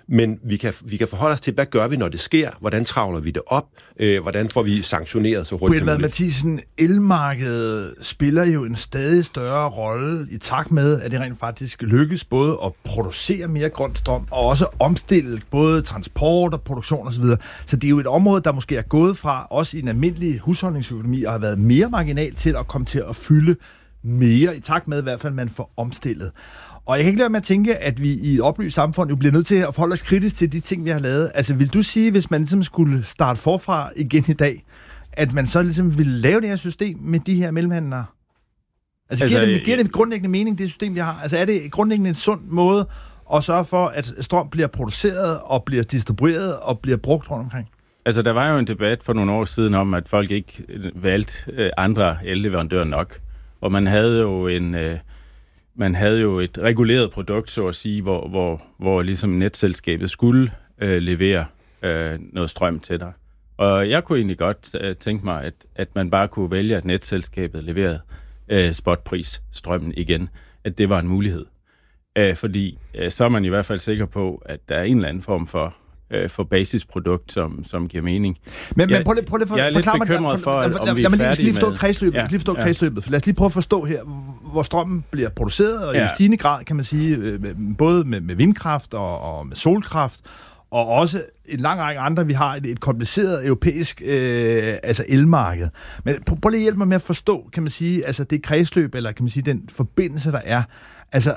Men vi kan forholde os til, hvad gør vi, når det sker? Hvordan travler vi det op? Hvordan får vi sanktioneret så hurtigt som muligt? Mathisen, elmarkedet spiller jo en stadig større rolle i takt med, at det rent faktisk lykkes både at producere mere grøn strøm, og også omstille både transport og produktion osv. Så det er jo et område, der måske er gået fra, også i en almindelig husholdningsøkonomi, og har været mere marginal til at komme til at fylde mere, i takt med i hvert fald, man får omstillet. Og jeg kan ikke lade med at tænke, at vi i et oplyst samfund jo bliver nødt til at forholde os kritisk til de ting, vi har lavet. Altså, vil du sige, hvis man ligesom skulle starte forfra igen i dag, at man så ligesom ville lave det her system med de her mellemhandlere? Altså, giver det grundlæggende mening, det system, vi har? Altså, er det grundlæggende en sund måde at sørge for, at strøm bliver produceret og bliver distribueret og bliver brugt rundt omkring? Altså, der var jo en debat for nogle år siden om, at folk ikke valgte andre elleverandører nok. Og man havde jo et reguleret produkt, så at sige, hvor ligesom netselskabet skulle levere noget strøm til dig. Og jeg kunne egentlig godt tænke mig, at man bare kunne vælge, at netselskabet leverede spotpris strømmen igen. At det var en mulighed. Fordi så er man i hvert fald sikker på, at der er en eller anden form for basisprodukt, som giver mening. Men prøv lige jeg er lidt bekymret for, om vi er færdige med... Kredsløbet. Lad os lige prøve at forstå her, hvor strømmen bliver produceret, og i stigende grad, kan man sige, både med vindkraft og med solkraft, og også en lang række andre. Vi har et kompliceret europæisk elmarked. Men prøv lige at hjælpe mig med at forstå, kan man sige, altså det kredsløb, eller kan man sige, den forbindelse, der er. Altså,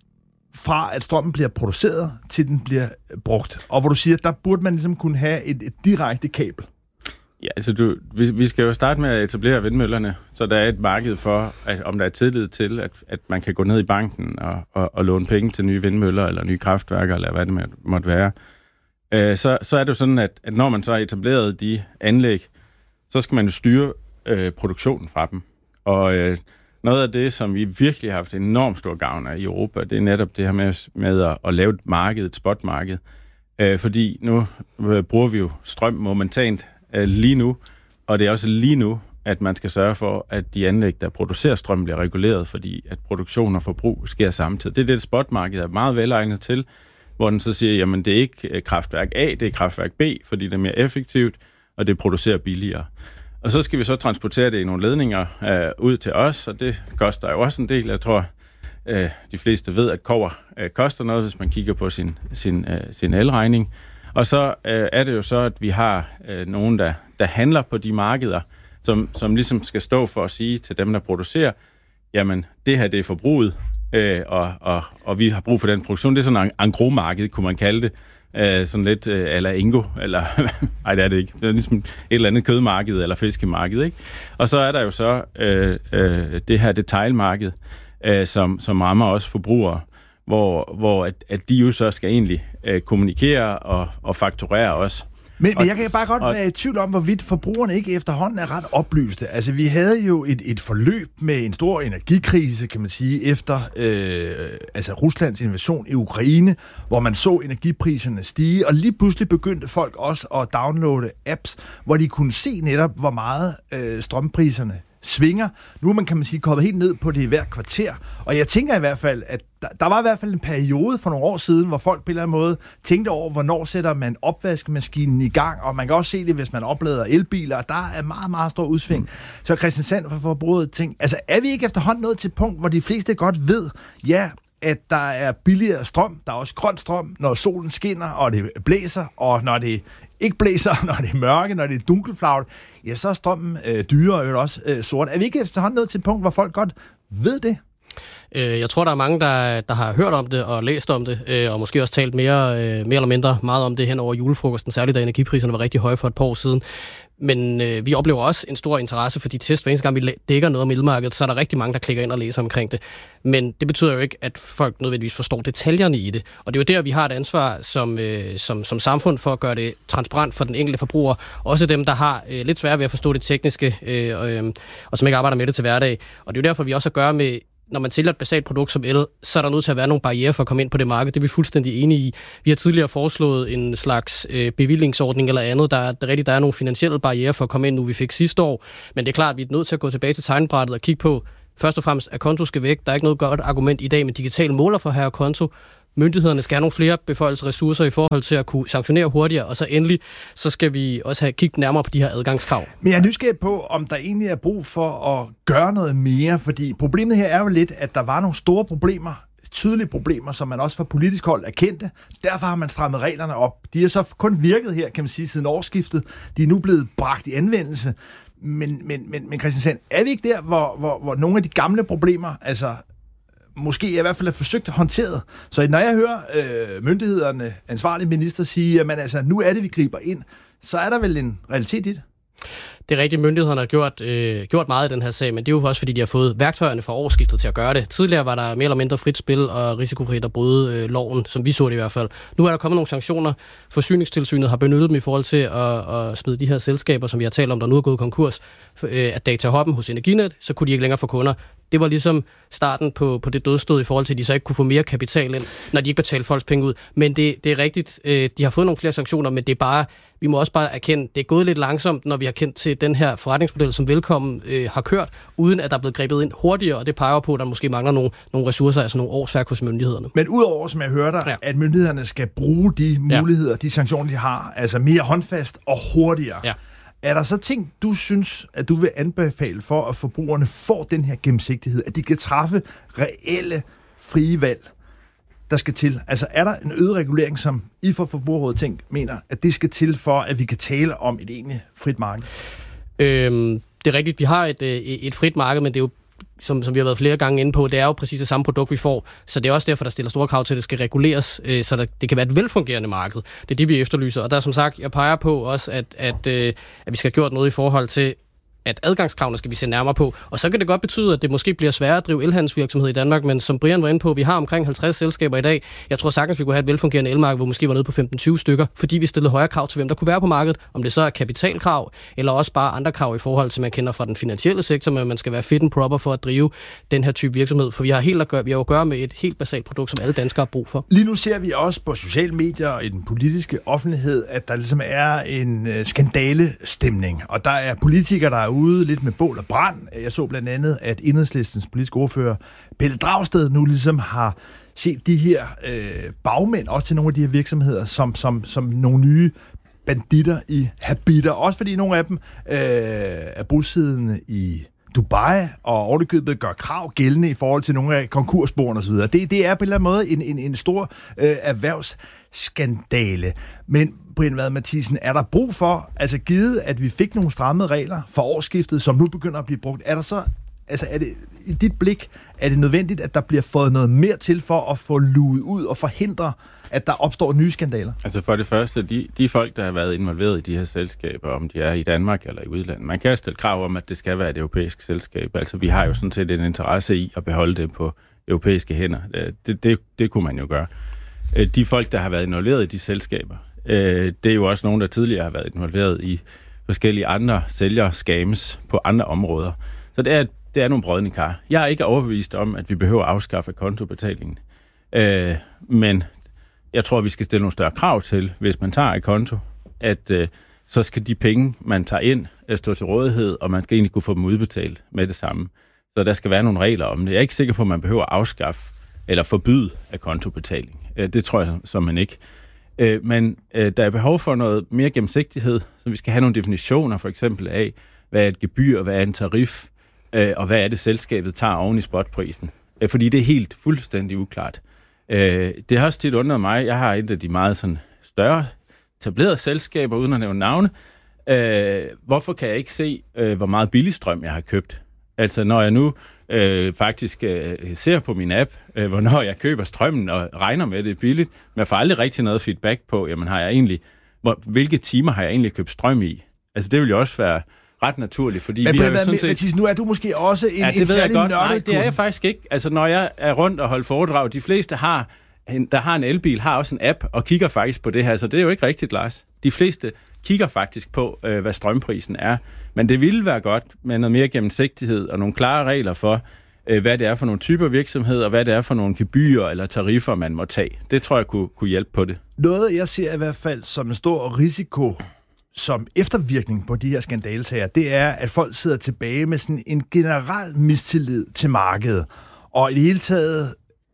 fra at strømmen bliver produceret, til den bliver brugt. Og hvor du siger, der burde man ligesom kunne have et direkte kabel. Ja, altså vi skal jo starte med at etablere vindmøllerne, så der er et marked for, om der er tillid til, at man kan gå ned i banken og låne penge til nye vindmøller, eller nye kraftværker, eller hvad det måtte være. Så er det jo sådan, at når man så har etableret de anlæg, så skal man jo styre produktionen fra dem. Og noget af det, som vi virkelig har haft enormt stor gavn af i Europa, det er netop det her med at lave et marked, et spotmarked. Fordi nu bruger vi jo strøm momentant lige nu, og det er også lige nu, at man skal sørge for, at de anlæg, der producerer strøm, bliver reguleret, fordi at produktion og forbrug sker samtidig. Det er det, spotmarked er meget velegnet til, hvor den så siger, jamen det er ikke kraftværk A, det er kraftværk B, fordi det er mere effektivt, og det producerer billigere. Og så skal vi så transportere det i nogle ledninger ud til os, og det koster jo også en del. Jeg tror, de fleste ved, at kobber koster noget, hvis man kigger på sin elregning. Og så er det jo så, at vi har nogen, der handler på de markeder, som ligesom skal stå for at sige til dem, der producerer, jamen det her det er forbruget, og vi har brug for den produktion. Det er sådan en engrosmarked, kunne man kalde det. Sådan lidt eller Ingo, eller nej, det er det ikke. Det er ligesom et eller andet kødmarked eller fiskemarked, ikke? Og så er der jo så det her detailmarked, som rammer også forbrugere, hvor at de jo så skal egentlig kommunikere og fakturere også. Men jeg kan bare godt være i tvivl om, hvorvidt forbrugerne ikke efterhånden er ret oplyste. Altså, vi havde jo et forløb med en stor energikrise, kan man sige, efter Ruslands invasion i Ukraine, hvor man så energipriserne stige, og lige pludselig begyndte folk også at downloade apps, hvor de kunne se netop, hvor meget strømpriserne svinger. Nu er man, kan man sige, kommet helt ned på det i hver kvarter. Og jeg tænker i hvert fald, at der var i hvert fald en periode for nogle år siden, hvor folk på en eller anden måde tænkte over, hvornår sætter man opvaskemaskinen i gang, og man kan også se det, hvis man oplader elbiler, og der er meget, meget stor udsving. Så Christian Sand fra Forbruget tænkte, altså er vi ikke efterhånden nået til et punkt, hvor de fleste godt ved, at der er billigere strøm, der er også grøn strøm, når solen skinner, og det blæser, og når det ikke blæser, når det er mørke, når det er dunkelflagret, ja, så er strømmen dyrere og også sort. Er vi ikke efterhånden nået til et punkt, hvor folk godt ved det? Jeg tror, der er mange, der har hørt om det og læst om det, og måske også talt mere eller mindre meget om det hen over julefrokosten, særligt da energipriserne var rigtig høje for et par år siden. Men vi oplever også en stor interesse for de test. Hver eneste gang vi dækker noget om elmarkedet, så er der rigtig mange, der klikker ind og læser omkring det. Men det betyder jo ikke, at folk nødvendigvis forstår detaljerne i det. Og det er jo der, vi har et ansvar som samfund for at gøre det transparent for den enkelte forbruger. Også dem, der har lidt svært ved at forstå det tekniske, og som ikke arbejder med det til hverdag. Og det er jo derfor, vi også har at gøre med, når man sælger et basalt produkt som el, så er der nødt til at være nogle barrierer for at komme ind på det marked. Det er vi fuldstændig enige i. Vi har tidligere foreslået en slags bevillingsordning eller andet. Der er nogle finansielle barrierer for at komme ind, nu vi fik sidste år. Men det er klart, at vi er nødt til at gå tilbage til tegnebrættet og kigge på, først og fremmest, at konto skal væk. Der er ikke noget godt argument i dag med digital måler for her konto. myndighederne skal have nogle flere beføjelsesressourcer i forhold til at kunne sanktionere hurtigere, og så endelig, så skal vi også have kigget nærmere på de her adgangskrav. Men jeg er nysgerrig på, om der egentlig er brug for at gøre noget mere, fordi problemet her er jo lidt, at der var nogle store problemer, tydelige problemer, som man også fra politisk hold erkendte. Derfor har man strammet reglerne op. De har så kun virket her, kan man sige, siden årsskiftet. De er nu blevet bragt i anvendelse. Men Christian Sand, er vi ikke der, hvor nogle af de gamle problemer, altså måske i hvert fald er forsøgt håndteret? Så når jeg hører myndighederne, ansvarlige minister sige, at altså, nu er det, vi griber ind, så er der vel en realitet i det? Det er rigtigt, myndighederne har gjort meget i den her sag, men det er jo også, fordi de har fået værktøjerne fra årsskiftet til at gøre det. Tidligere var der mere eller mindre frit spil og risikofrit at bryde loven, som vi så det i hvert fald. Nu er der kommet nogle sanktioner. Forsyningstilsynet har benyttet dem i forhold til at smide de her selskaber, som vi har talt om, der nu er gået konkurs, at datahoppen hos Energinet, så kunne de ikke længere få kunder. Det var ligesom starten på det dødsstød i forhold til, at de så ikke kunne få mere kapital ind, når de ikke betalte folks penge ud. Men det er rigtigt, de har fået nogle flere sanktioner, men det er bare, vi må også bare erkende, det er gået lidt langsomt, når vi har kendt til den her forretningsmodel, som Velkommen har kørt, uden at der er blevet grebet ind hurtigere, og det peger på, at der måske mangler nogle ressourcer, altså nogle årsværk hos myndighederne. Men udover, som jeg hører dig, at myndighederne skal bruge de muligheder, de sanktioner, de har, altså mere håndfast og hurtigere. Ja. Er der så ting, du synes, at du vil anbefale for, at forbrugerne får den her gennemsigtighed, at de kan træffe reelle frie valg, der skal til? Altså er der en øget regulering, som I for Forbrugerrådet mener, at det skal til for, at vi kan tale om et egentlig frit marked? Det er rigtigt, vi har et frit marked, men det er jo som vi har været flere gange inde på, det er jo præcis det samme produkt, vi får. Så det er også derfor, der stiller store krav til, at det skal reguleres, så det kan være et velfungerende marked. Det er det, vi efterlyser. Og der er som sagt, jeg peger på også, at vi skal have gjort noget i forhold til, at adgangskravene skal vi se nærmere på. Og så kan det godt betyde, at det måske bliver sværere at drive elhandelsvirksomhed i Danmark, men som Brian var inde på, vi har omkring 50 selskaber i dag. Jeg tror sagtens, vi kunne have et velfungerende elmarked, hvor måske var nede på 15-20 stykker, fordi vi stillede højere krav til, hvem der kunne være på markedet. Om det så er kapitalkrav, eller også bare andre krav i forhold til, man kender fra den finansielle sektor, men man skal være fit and proper for at drive den her type virksomhed. For vi har jo at gøre med et helt basalt produkt, som alle danskere har brug for. Lige nu ser vi også på sociale medier og i den politiske offentlighed, at der ligesom er en skandalestemning. Og der er politikere, der er ude lidt med bål og brand. Jeg så blandt andet, at Enhedslistens politiske ordfører, Pelle Dragsted, nu ligesom har set de her bagmænd, også til nogle af de her virksomheder, som nogle nye banditter i habitter. Også fordi nogle af dem er bosiddende i Dubai, og ovenikøbet gør krav gældende i forhold til nogle af konkursboerne osv. Det er på en eller anden måde en stor erhvervsskandale. Men Brian Vad Mathiesen, er der brug for, altså givet, at vi fik nogle strammede regler for årsskiftet, som nu begynder at blive brugt, er der så, altså er det i dit blik, er det nødvendigt, at der bliver fået noget mere til for at få luet ud og forhindre, at der opstår nye skandaler? Altså for det første, de folk, der har været involveret i de her selskaber, om de er i Danmark eller i udlandet, man kan stille krav om, at det skal være et europæisk selskab. Altså vi har jo sådan set en interesse i at beholde det på europæiske hænder. Det kunne man jo gøre. De folk, der har været involveret i de selskaber, det er jo også nogen, der tidligere har været involveret i forskellige andre sælger-scams på andre områder. Så det er nogle brodne kar. Jeg er ikke overbevist om, at vi behøver at afskaffe kontobetalingen. Men jeg tror, vi skal stille nogle større krav til, hvis man tager et konto, at så skal de penge, man tager ind, stå til rådighed, og man skal egentlig kunne få dem udbetalt med det samme. Så der skal være nogle regler om det. Jeg er ikke sikker på, at man behøver at afskaffe eller forbyde af kontobetaling. Det tror jeg så man ikke. Men der er behov for noget mere gennemsigtighed, så vi skal have nogle definitioner for eksempel af, hvad er et gebyr, hvad er en tarif, og hvad er det, selskabet tager oven i spotprisen. Fordi det er helt fuldstændig uklart. Det har også tit undret mig. Jeg har et af de meget sådan større etablerede selskaber, uden at nævne navne. Hvorfor kan jeg ikke se, hvor meget billig strøm jeg har købt? Altså når jeg nu faktisk ser på min app, hvornår jeg køber strømmen og regner med det billigt, men jeg får aldrig rigtig noget feedback på, jamen hvilke timer har jeg egentlig købt strøm i? Altså det vil jo også være ret naturligt, fordi men vi har jo sådan set... Mathis, nu er du måske også en særlig nørdet. Nej, det er jeg faktisk ikke. Altså når jeg er rundt og holder foredrag, de fleste der har en elbil, har også en app og kigger faktisk på det her, så det er jo ikke rigtigt, Lars. De fleste kigger faktisk på, hvad strømprisen er. Men det ville være godt med noget mere gennemsigtighed og nogle klare regler for, hvad det er for nogle typer virksomheder, og hvad det er for nogle gebyrer eller tariffer, man må tage. Det tror jeg kunne hjælpe på det. Noget, jeg ser i hvert fald som en stor risiko som eftervirkning på de her skandalesager, det er, at folk sidder tilbage med sådan en generel mistillid til markedet. Og i det hele taget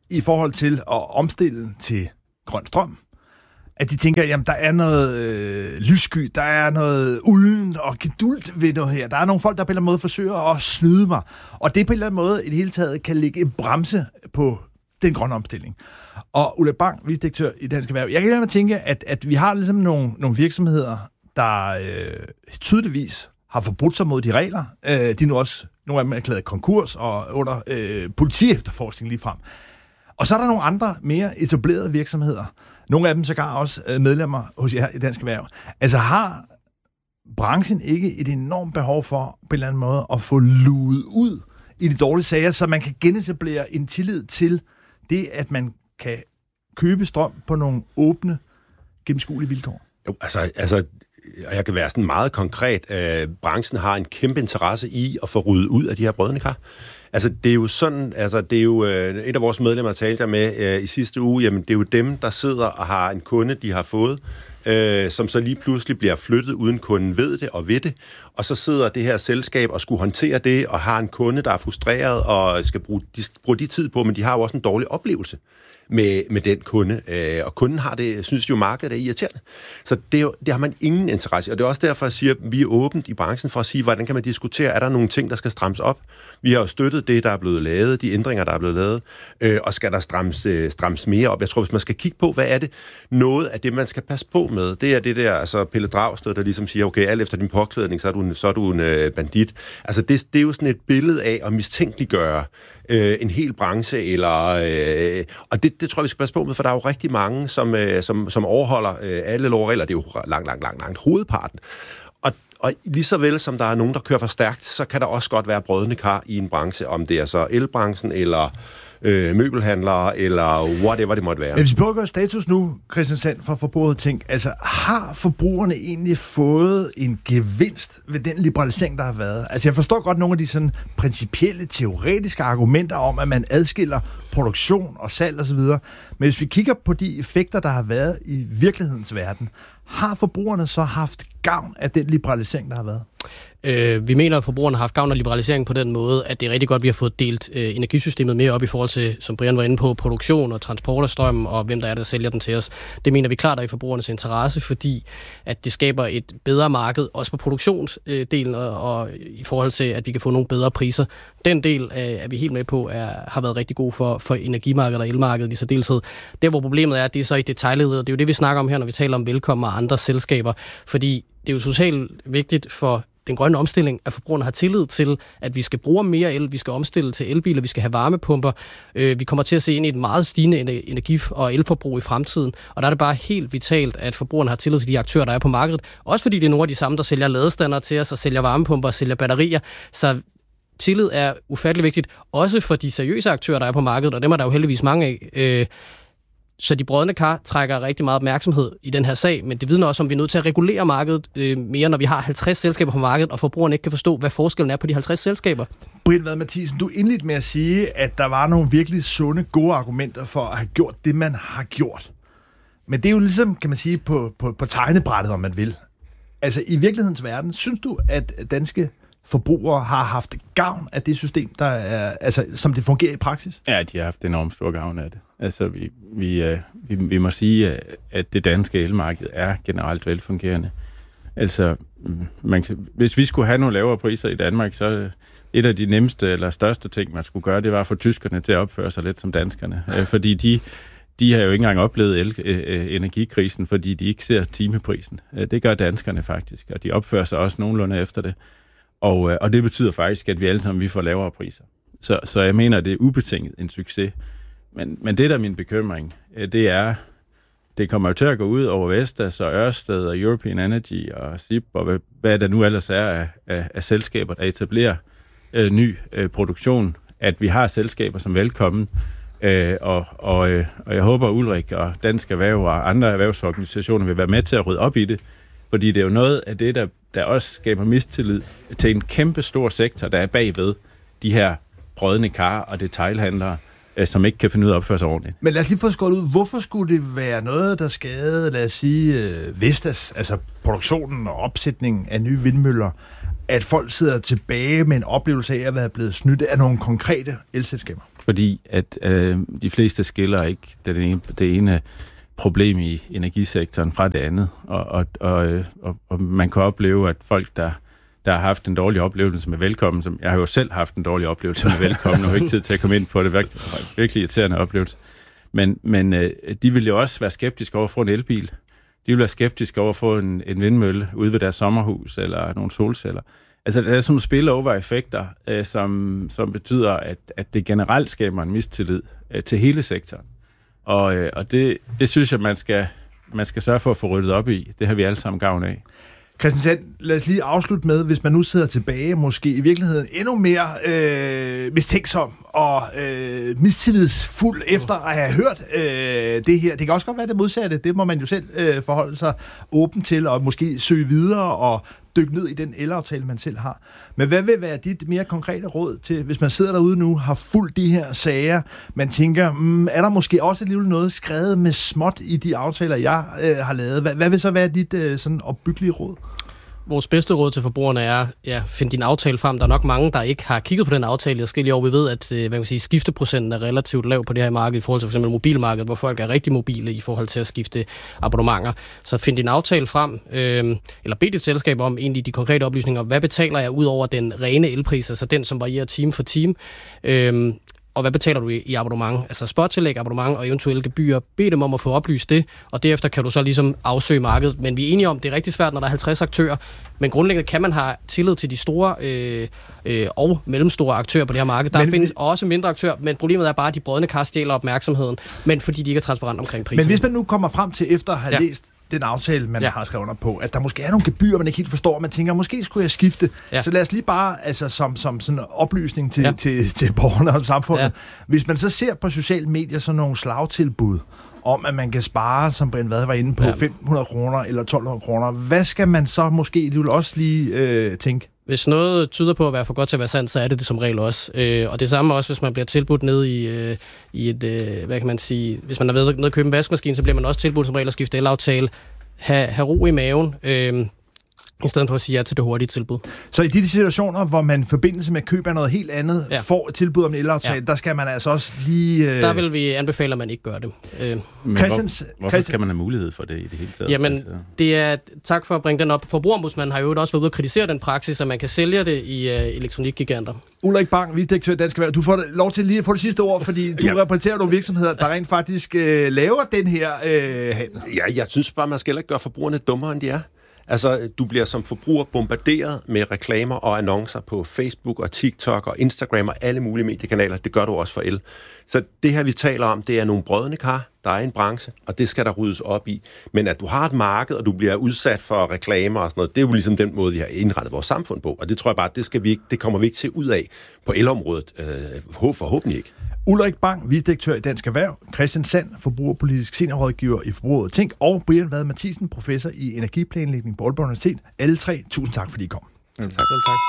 i forhold til at omstille til grøn strøm, at de tænker, jamen der er noget lyssky, der er noget ulden og gedult ved noget her. Der er nogle folk, der på en eller anden måde forsøger at snyde mig. Og det på en eller anden måde i det hele taget kan lægge en bremse på den grønne omstilling. Og Ulla Bang, vicedirektør i Dansk Erhverv, jeg kan lade mig tænke, at vi har ligesom nogle virksomheder, der tydeligvis har forbrudt sig mod de regler. De er nu også nogle af dem erklæret konkurs og under politiefterforskning lige frem. Og så er der nogle andre mere etablerede virksomheder. Nogle af dem sågar også medlemmer hos jer i Dansk Erhverv. Altså har branchen ikke et enormt behov for på en eller anden måde at få luet ud i de dårlige sager, så man kan genetablere en tillid til det, at man kan købe strøm på nogle åbne, gennemskuelige vilkår? Jo, altså jeg kan være sådan meget konkret. Branchen har en kæmpe interesse i at få ryddet ud af de her brodne kar. Altså, det er jo sådan, det er jo et af vores medlemmer, talte jeg med i sidste uge, jamen, det er jo dem, der sidder og har en kunde, de har fået, som så lige pludselig bliver flyttet, uden kunden ved det og ved det, og så sidder det her selskab og skulle håndtere det, og har en kunde, der er frustreret og skal bruge de tid på, men de har jo også en dårlig oplevelse med den kunde, og kunden har det, synes jo, markedet er irriterende. Så det har man ingen interesse i, og det er også derfor, jeg siger, at vi er åbent i branchen for at sige, hvordan kan man diskutere, er der nogle ting, der skal strammes op? Vi har jo støttet det, der er blevet lavet, de ændringer, der er blevet lavet, og skal der strammes mere op? Jeg tror, hvis man skal kigge på, hvad er det? Noget af det, man skal passe på med, det er det der, altså Pelle Dragsted, der ligesom siger, okay, alt efter din påklædning, så er du en bandit. Altså det er jo sådan et billede af at mistænkeliggøre en hel branche, og det tror jeg, vi skal passe på med, for der er jo rigtig mange, som overholder alle lovregler. Det er jo langt hovedparten. Og lige så vel som der er nogen, der kører for stærkt, så kan der også godt være brodne kar i en branche, om det er så elbranchen, eller møbelhandlere, eller whatever det måtte være. Hvis vi prøver at gøre status nu, Christian Sand fra Forbrugerrådet Tænk, altså har forbrugerne egentlig fået en gevinst ved den liberalisering, der har været? Altså jeg forstår godt nogle af de sådan principielle, teoretiske argumenter om, at man adskiller produktion og salg osv., men hvis vi kigger på de effekter, der har været i virkelighedens verden, har forbrugerne så haft gavn af den liberalisering, der har været? Vi mener, at forbrugerne har haft gavn af liberalisering på den måde, at det er rigtig godt, at vi har fået delt energisystemet mere op i forhold til, som Brian var inde på, produktion og transport af strøm, og hvem der er, der sælger den til os. Det mener vi klart er i forbrugernes interesse, fordi at det skaber et bedre marked, også på produktionsdelen, og i forhold til, at vi kan få nogle bedre priser. Den del er vi helt med på, har været rigtig god for energimarkedet og elmarkedet i særdeleshed. Der, hvor problemet er, det er så i detaljledet, og det er jo det, vi snakker om her, når vi taler om Velkommen og andre selskaber, fordi det er jo totalt vigtigt for den grønne omstilling, at forbrugerne har tillid til, at vi skal bruge mere el, vi skal omstille til elbiler, vi skal have varmepumper. Vi kommer til at se ind i et meget stigende energi- og elforbrug i fremtiden, og der er det bare helt vitalt, at forbrugerne har tillid til de aktører, der er på markedet. Også fordi det er nogle af de samme, der sælger ladestander til os, og sælger varmepumper og sælger batterier. Så tillid er ufattelig vigtigt, også for de seriøse aktører, der er på markedet, og dem er der jo heldigvis mange af. Så de brodne kar trækker rigtig meget opmærksomhed i den her sag, men det vidner også om, at vi er nødt til at regulere markedet mere, når vi har 50 selskaber på markedet, og forbrugerne ikke kan forstå, hvad forskellen er på de 50 selskaber. Brian Vad Mathiesen, du indledte med at sige, at der var nogle virkelig sunde, gode argumenter for at have gjort det, man har gjort. Men det er jo ligesom, kan man sige, på tegnebrættet, om man vil. Altså i virkelighedens verden, synes du, at danske forbrugere har haft gavn af det system, der er, altså, som det fungerer i praksis? Ja, de har haft enormt stor gavn af det. Altså, vi må sige, at det danske elmarked er generelt velfungerende. Altså, hvis vi skulle have nogle lavere priser i Danmark, så et af de nemmeste eller største ting, man skulle gøre, det var at få tyskerne til at opføre sig lidt som danskerne. Fordi de har jo ikke engang oplevet energikrisen, fordi de ikke ser timeprisen. Det gør danskerne faktisk, og de opfører sig også nogenlunde efter det. Og det betyder faktisk, at vi alle sammen får lavere priser. Så jeg mener, at det er ubetinget en succes. Men det, der er min bekymring, det kommer jo til at gå ud over Vestas og Ørsted og European Energy og SIP og hvad der nu ellers er af selskaber, der etablerer ny produktion, at vi har selskaber som Velkommen. Og jeg håber, Ulrik og Dansk Erhverv og andre erhvervsorganisationer vil være med til at rydde op i det, fordi det er jo noget af det, der også skaber mistillid til en kæmpe stor sektor, der er bagved de her brodne kar og detailhandlere, som ikke kan finde ud af at opføre sig ordentligt. Men lad os lige få skåret ud. Hvorfor skulle det være noget, der skadede, lad os sige, Vestas, altså produktionen og opsætningen af nye vindmøller, at folk sidder tilbage med en oplevelse af at være blevet snydt af nogle konkrete elselskaber? fordi at de fleste skiller ikke det ene problem i energisektoren fra det andet, og man kan opleve, at folk, der har haft en dårlig oplevelse med velkommen, som jeg har jo selv haft en dårlig oplevelse med velkommen, og har ikke tid til at komme ind på det, virkelig irriterende oplevelse. Men de vil jo også være skeptiske over at få en elbil. De vil være skeptiske over at få en vindmølle ude ved deres sommerhus, eller nogle solceller. Altså, der er sådan nogle spillover-effekter, som betyder, at det generelt skaber en mistillid til hele sektoren. Og det synes jeg, man skal sørge for at få ryddet op i. Det har vi alle sammen gavn af. Christian Sand, lad os lige afslutte med, hvis man nu sidder tilbage, måske i virkeligheden endnu mere mistænksom og mistillidsfuld efter at have hørt det her. Det kan også godt være det modsatte. Det må man jo selv forholde sig åben til og måske søge videre og dykke ned i den elaftale, man selv har. Men hvad vil være dit mere konkrete råd til, hvis man sidder derude nu, har fulgt de her sager, man tænker, er der måske også alligevel noget skrevet med småt i de aftaler, jeg har lavet? Hvad vil så være dit sådan opbyggelige råd? Vores bedste råd til forbrugerne er, find din aftale frem. Der er nok mange, der ikke har kigget på den aftale i forskellige år. Vi ved, at skifteprocenten er relativt lav på det her marked i forhold til f.eks. mobilmarkedet, hvor folk er rigtig mobile i forhold til at skifte abonnementer. Så find din aftale frem, eller bed dit selskab om egentlig de konkrete oplysninger. Hvad betaler jeg ud over den rene elpris, altså den, som varierer time for time? Og hvad betaler du i abonnement? Altså spottillæg, abonnement og eventuelle gebyrer. Bed dem om at få oplyst det, og derefter kan du så ligesom afsøge markedet. Men vi er enige om, det er rigtig svært, når der er 50 aktører. Men grundlæggende kan man have tillid til de store og mellemstore aktører på det her marked. Der findes også mindre aktører, men problemet er bare, at de brodne kar stjæler opmærksomheden, men fordi de ikke er transparente omkring prisen. Men hvis man nu kommer frem til, efter at have læst den aftale, man har skrevet under på, at der måske er nogle gebyrer, man ikke helt forstår, og man tænker, måske skulle jeg skifte. Så lad os lige bare, altså som sådan en oplysning til borgerne og samfundet. Hvis man så ser på sociale medier sådan nogle slagtilbud, om at man kan spare, som Brian Vad var inde på, 500 kroner eller 1200 kroner, hvad skal man så måske, det vil også lige tænke? Hvis noget tyder på at være for godt til at være sandt, så er det som regel også. Og det samme også, hvis man bliver tilbudt ned i et, hvad kan man sige, hvis man er ved at købe en vaskemaskine, så bliver man også tilbudt som regel at skifte elaftale. Ha' ro i maven, i stedet for at sige ja til det hurtige tilbud. Så i de situationer, hvor man i forbindelse med køb af noget helt andet, får et tilbud om en elaftale, der skal man altså også lige... Der vil vi anbefale, at man ikke gør det. Hvorfor skal man have mulighed for det i det hele taget? Jamen, det er... Tak for at bringe den op. Forbrugerombudsmanden har jo også været ude at kritisere den praksis, at man kan sælge det i elektronikgiganter. Ulrik Bang, vicedirektør i Dansk Erhverv. Du får lov til lige at få det sidste ord, fordi du repræsenterer nogle virksomheder, der rent faktisk laver den her handel. Ja, jeg synes bare, man skal ikke gøre forbrugerne dummere, end de er. Altså, du bliver som forbruger bombarderet med reklamer og annoncer på Facebook og TikTok og Instagram og alle mulige mediekanaler. Det gør du også for el. Så det her, vi taler om, det er nogle brodne kar, der er en branche, og det skal der ryddes op i. Men at du har et marked, og du bliver udsat for reklamer og sådan noget, det er jo ligesom den måde, vi har indrettet vores samfund på. Og det tror jeg bare, det kommer vi ikke til ud af på elområdet. Forhåbentlig ikke. Ulrik Bang, vicedirektør i Dansk Erhverv, Christian Sand, forbrugerpolitisk seniorrådgiver i Forbrugerrådet Tænk, og Brian Vad Mathisen, professor i energiplanlægning på Aalborg Universitet. Alle tre, tusind tak, fordi I kom. Selv tak.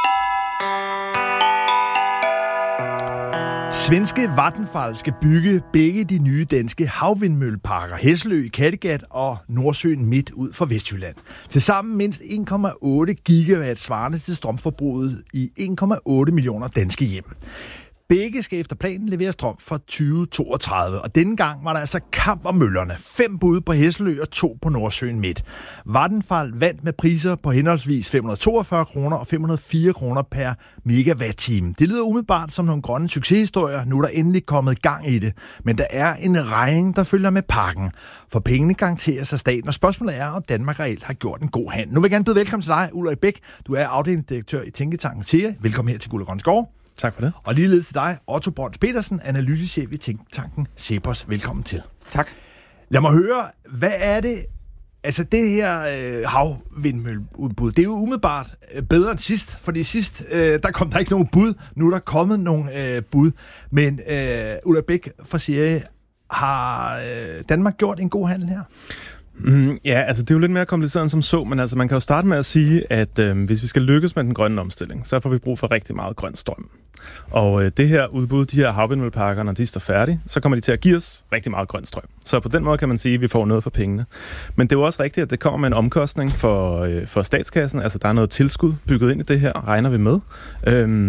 Svenske Vattenfall skal bygge begge de nye danske havvindmølleparker, Hesselø i Kattegat og Nordsøen midt ud for Vestjylland. Tilsammen mindst 1,8 gigawatt svarende til strømforbruget i 1,8 millioner danske hjem. Begge skal efter planen levere strøm for 2032, og denne gang var der altså kamp om møllerne. 5 bud på Hesselø og 2 på Nordsøen midt. Vattenfall vandt med priser på henholdsvis 542 kroner og 504 kroner per megawatt-time. Det lyder umiddelbart som nogle grønne succeshistorier. Nu er der endelig kommet gang i det. Men der er en regning, der følger med pakken. For pengene garanterer sig staten, og spørgsmålet er, om Danmark reelt har gjort en god handel. Nu vil jeg gerne byde velkommen til dig, Ulrik Bæk. Du er afdelingsdirektør i Tænketanken TIA. Velkommen her til Guld og Grønne Skove. Tak for det. Og ligeledes til dig, Otto Brøns Petersen, analysechef i Tænketanken Cepos. Velkommen til. Tak. Lad mig høre, hvad er det, altså det her havvindmølleudbud, det er jo umiddelbart bedre end sidst, fordi sidst, der kom der ikke nogen bud, nu er der kommet nogle bud. Men Ulrik Bæk fra CIA, har Danmark gjort en god handel her? Ja, altså det er jo lidt mere kompliceret end som så, men altså man kan jo starte med at sige, at hvis vi skal lykkes med den grønne omstilling, så får vi brug for rigtig meget grøn strøm. Og det her udbud, de her havvindmølleparker, når de står færdige, så kommer de til at give os rigtig meget grøn strøm. Så på den måde kan man sige, at vi får noget for pengene. Men det er jo også rigtigt, at det kommer med en omkostning for statskassen. Altså der er noget tilskud bygget ind i det her, regner vi med.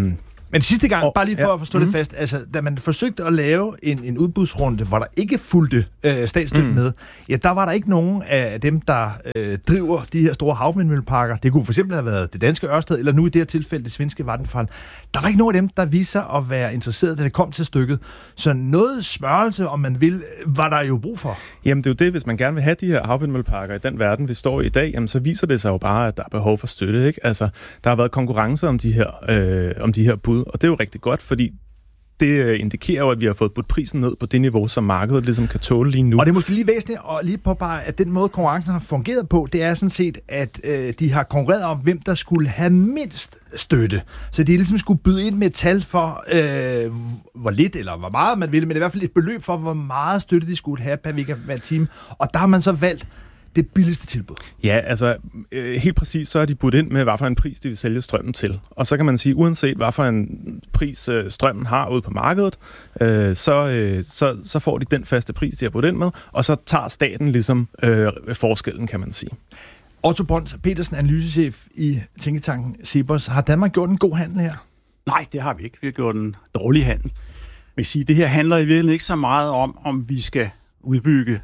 Men sidste gang, bare lige for at forstå det fast, altså, da man forsøgte at lave en udbudsrunde, hvor der ikke fulgte statsstøtte med, ja, der var der ikke nogen af dem, der driver de her store havvindmølleparker. Det kunne for eksempel have været det danske Ørsted, eller nu i det her tilfælde det svenske Vattenfall. Der var ikke nogen af dem, der viste sig at være interesseret, da det kom til stykket. Så noget smørelse, om man vil, var der jo brug for. Jamen det er jo det, hvis man gerne vil have de her havvindmølleparker i den verden, vi står i dag, jamen, så viser det sig jo bare, at der er behov for støtte. Ikke? Altså, der har været konkurrence om de her bud, og det er jo rigtig godt, fordi det indikerer jo, at vi har fået budt prisen ned på det niveau, som markedet ligesom kan tåle lige nu. Og det er måske lige væsentligt at lige påpege, at den måde, konkurrencen har fungeret på, det er sådan set, at de har konkurreret om, hvem der skulle have mindst støtte. Så de ligesom skulle byde ind med et tal for, hvor lidt eller hvor meget man ville, men i hvert fald et beløb for, hvor meget støtte de skulle have per megawatt-time. Og der har man så valgt det billigste tilbud. Ja, altså helt præcis, så er de budt ind med, hvad for en pris de vil sælge strømmen til. Og så kan man sige, uanset hvad for en pris strømmen har ude på markedet, så får de den faste pris, de har budt ind med, og så tager staten ligesom forskellen, kan man sige. Otto Brøns Petersen, analysechef i tænketanken Cepos. Har Danmark gjort en god handel her? Nej, det har vi ikke. Vi har gjort en dårlig handel. Men sige, det her handler i virkeligheden ikke så meget om vi skal udbygge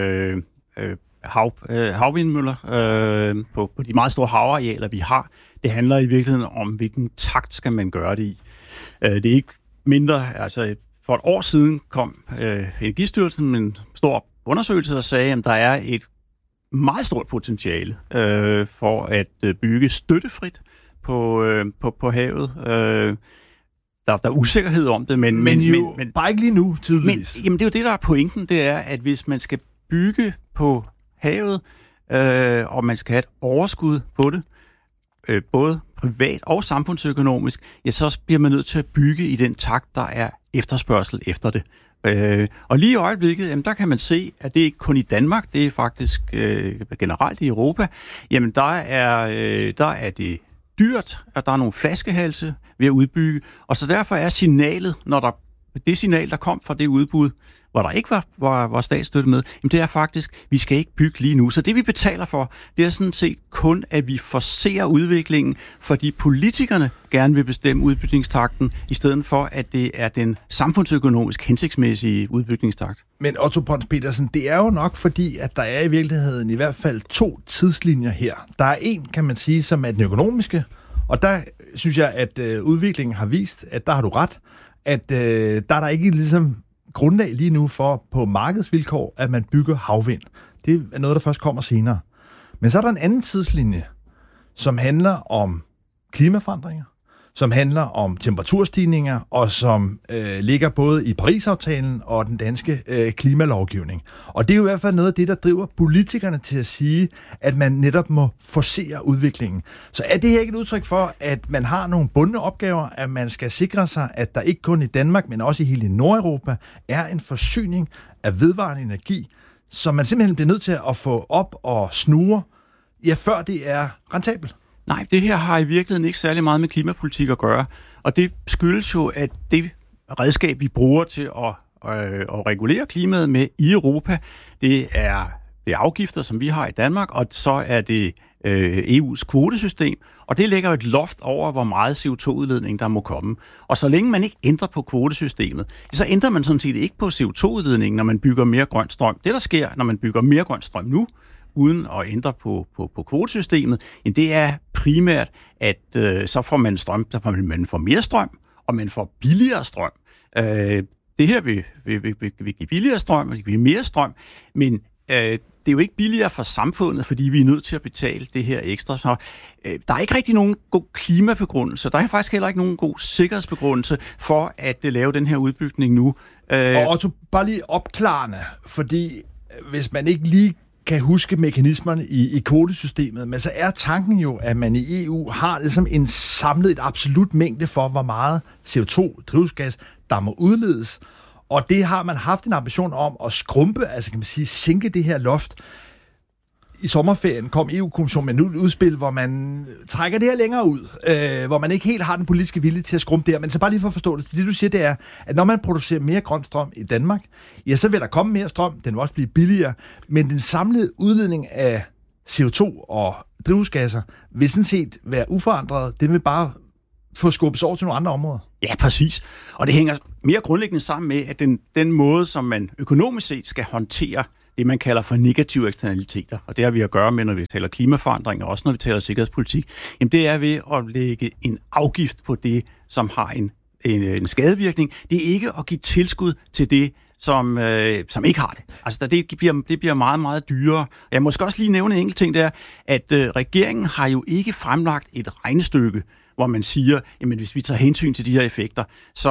havvindmøller på de meget store havarealer, vi har. Det handler i virkeligheden om, hvilken takt skal man gøre det i. Det er ikke mindre, altså for et år siden kom Energistyrelsen med en stor undersøgelse, der sagde, at der er et meget stort potentiale for at bygge støttefrit på havet. Der er usikkerhed om det, men bare ikke lige nu, tydeligvis. Jamen, det er jo det, der er pointen, det er, at hvis man skal bygge på havet, og man skal have et overskud på det, både privat og samfundsøkonomisk, ja, så bliver man nødt til at bygge i den takt, der er efterspørgsel efter det. Og lige i øjeblikket, jamen, der kan man se, at det ikke kun i Danmark, det er faktisk generelt i Europa, jamen der er det dyrt, at der er nogle flaskehalse ved at udbygge, og så derfor er signalet, det signal, der kom fra det udbud, hvor der ikke var statsstøtte med, jamen det er faktisk, vi skal ikke bygge lige nu. Så det, vi betaler for, det er sådan set kun, at vi forcerer udviklingen, fordi politikerne gerne vil bestemme udbygningstakten, i stedet for, at det er den samfundsøkonomisk hensigtsmæssige udbygningstakt. Men Otto Brøns Petersen, det er jo nok fordi, at der er i virkeligheden i hvert fald 2 tidslinjer her. Der er en, kan man sige, som er den økonomiske, og der synes jeg, at udviklingen har vist, at der har du ret, at der er der ikke ligesom grundlag lige nu for på markedsvilkår, at man bygger havvind. Det er noget, der først kommer senere. Men så er der en anden tidslinje, som handler om klimaforandringer, som handler om temperaturstigninger, og som ligger både i Paris-aftalen og den danske klimalovgivning. Og det er jo i hvert fald noget af det, der driver politikerne til at sige, at man netop må forcere udviklingen. Så er det her ikke et udtryk for, at man har nogle bundne opgaver, at man skal sikre sig, at der ikke kun i Danmark, men også i hele Nordeuropa, er en forsyning af vedvarende energi, som man simpelthen bliver nødt til at få op og snurre, ja, før det er rentabelt? Nej, det her har i virkeligheden ikke særlig meget med klimapolitik at gøre, og det skyldes jo, at det redskab, vi bruger til at regulere klimaet med i Europa, det er afgifter, som vi har i Danmark, og så er det EU's kvotesystem, og det lægger et loft over, hvor meget CO2-udledning der må komme. Og så længe man ikke ændrer på kvotesystemet, så ændrer man sådan set ikke på CO2-udledningen, når man bygger mere grøn strøm. Det, der sker, når man bygger mere grøn strøm nu, uden at ændre på kvotesystemet, det er primært, at så får man strøm, man får mere strøm, og man får billigere strøm. Det her vil give billigere strøm, og det vil give mere strøm, men det er jo ikke billigere for samfundet, fordi vi er nødt til at betale det her ekstra. Så, der er ikke rigtig nogen god klimabegrundelse. Der er faktisk heller ikke nogen god sikkerhedsbegrundelse for at lave den her udbygning nu. Og Otto, bare lige opklarende, fordi hvis man ikke lige kan huske mekanismerne i kvotesystemet, men så er tanken jo, at man i EU har ligesom en samlet et absolut mængde for, hvor meget CO2, drivhusgas, der må udledes. Og det har man haft en ambition om at skrumpe, altså kan man sige, sænke det her loft. I sommerferien kom EU-kommissionen med et udspil, hvor man trækker det her længere ud, hvor man ikke helt har den politiske vilje til at skrumpe det her. Men så bare lige for at forstå det. Det du siger, det er, at når man producerer mere grøn strøm i Danmark, ja, så vil der komme mere strøm, den vil også blive billigere, men den samlede udledning af CO2 og drivhusgasser vil sådan set være uforandret. Den vil bare få skubbet over til nogle andre områder. Ja, præcis. Og det hænger mere grundlæggende sammen med, at den måde, som man økonomisk set skal håndtere det, man kalder for negative eksternaliteter, og det har vi at gøre med, når vi taler klimaforandring, og også når vi taler sikkerhedspolitik, jamen det er ved at lægge en afgift på det, som har en skadevirkning. Det er ikke at give tilskud til det, som ikke har det. Altså, det bliver meget, meget dyrere. Jeg må måske også lige nævne en enkelt ting der, at regeringen har jo ikke fremlagt et regnestykke, hvor man siger, jamen hvis vi tager hensyn til de her effekter, så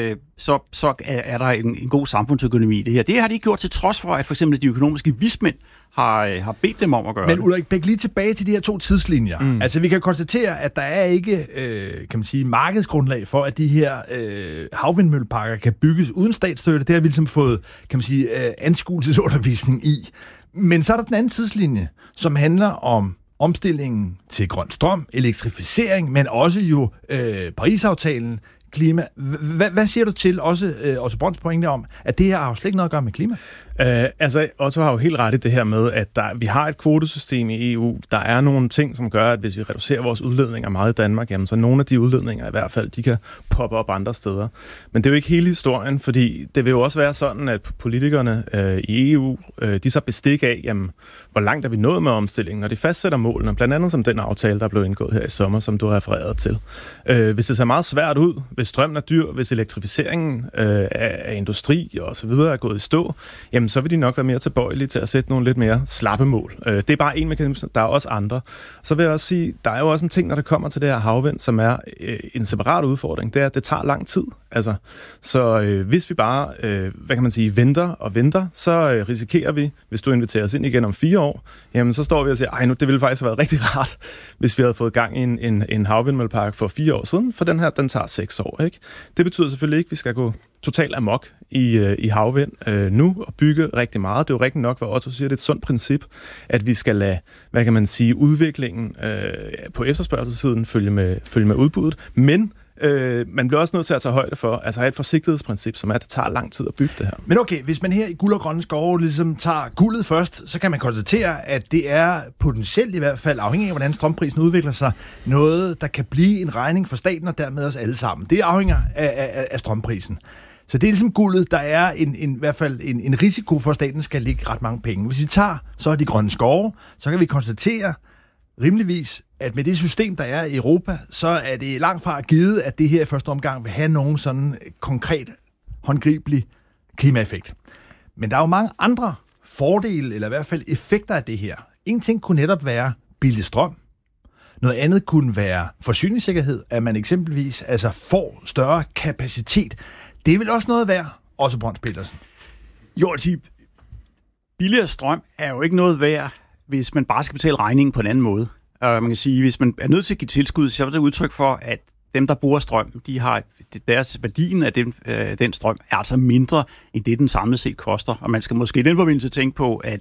er der en god samfundsøkonomi i det her. Det har de ikke gjort til trods for, at for eksempel de økonomiske vismænd har bedt dem om at gøre det. Men Ulrik Bech, lige tilbage til de her 2 tidslinjer. Altså, vi kan konstatere, at der er ikke, kan man sige, markedsgrundlag for, at de her havvindmølleparker kan bygges uden statsstøtte. Det har vi ligesom fået, kan man sige, anskuelsesundervisning i. Men så er der den anden tidslinje, som handler om omstillingen til grøn strøm, elektrificering, men også jo Paris-aftalen, klima. Hvad siger du til også Brønds pointe om, at det her har jo slet ikke noget at gøre med klima? Altså, Otto har jo helt ret i det her med, at vi har et kvotesystem i EU. Der er nogle ting, som gør, at hvis vi reducerer vores udledninger meget i Danmark, jamen, så nogle af de udledninger i hvert fald, de kan poppe op andre steder. Men det er jo ikke hele historien, fordi det vil jo også være sådan, at politikerne i EU, de så bestik af, jamen, hvor langt er vi nået med omstillingen, og de fastsætter målene, blandt andet som den aftale, der blev indgået her i sommer, som du har refereret til. Hvis det ser meget svært ud, hvis strømmen er dyr, hvis elektrificeringen af industri og så videre er gået i stå, jamen, så vil de nok være mere tilbøjelige til at sætte nogle lidt mere slappe mål. Det er bare en mekanisme, der er også andre. Så vil jeg også sige, der er jo også en ting, når det kommer til det her havvind, som er en separat udfordring, det er, at det tager lang tid. Altså, så hvis vi bare, hvad kan man sige, venter, så risikerer vi, hvis du inviterer os ind igen om 4 år, jamen så står vi og siger, nu det ville faktisk have været rigtig rart, hvis vi havde fået gang i en havvindmøllepark for 4 år siden, for den her, den tager 6 år, ikke? Det betyder selvfølgelig ikke, at vi skal gå totalt amok i havvind nu og bygge rigtig meget. Det er jo rigtig nok, hvad Otto siger, det er et sundt princip, at vi skal lade, hvad kan man sige, udviklingen på efterspørgselssiden følge med udbuddet, men man bliver også nødt til at tage højde for, altså have et forsigtighedsprincip, som er, at det tager lang tid at bygge det her. Men okay, hvis man her i Guld og Grønne Skove ligesom tager guldet først, så kan man konstatere, at det er potentielt i hvert fald, afhængig af hvordan strømprisen udvikler sig, noget, der kan blive en regning for staten og dermed os alle sammen. Det afhænger af strømprisen. Så det er ligesom guldet, der er i hvert fald en risiko for, at staten skal lægge ret mange penge. Hvis vi tager så de grønne skove, så kan vi konstatere rimeligvis, at med det system, der er i Europa, så er det langt fra givet, at det her i første omgang vil have nogen sådan konkret, håndgribelig klimaeffekt. Men der er jo mange andre fordele, eller i hvert fald effekter af det her. En ting kunne netop være billig strøm. Noget andet kunne være forsyningssikkerhed, at man eksempelvis får større kapacitet. Det er vel også noget værd, også Brønds Petersen? Jo, altså, billigere strøm er jo ikke noget værd, hvis man bare skal betale regningen på en anden måde. Man kan sige, hvis man er nødt til at give tilskud, så er det udtryk for, at dem, der bruger strøm, de har deres værdien af den strøm er altså mindre, end det den samlet set koster. Og man skal måske i den forbindelse tænke på, at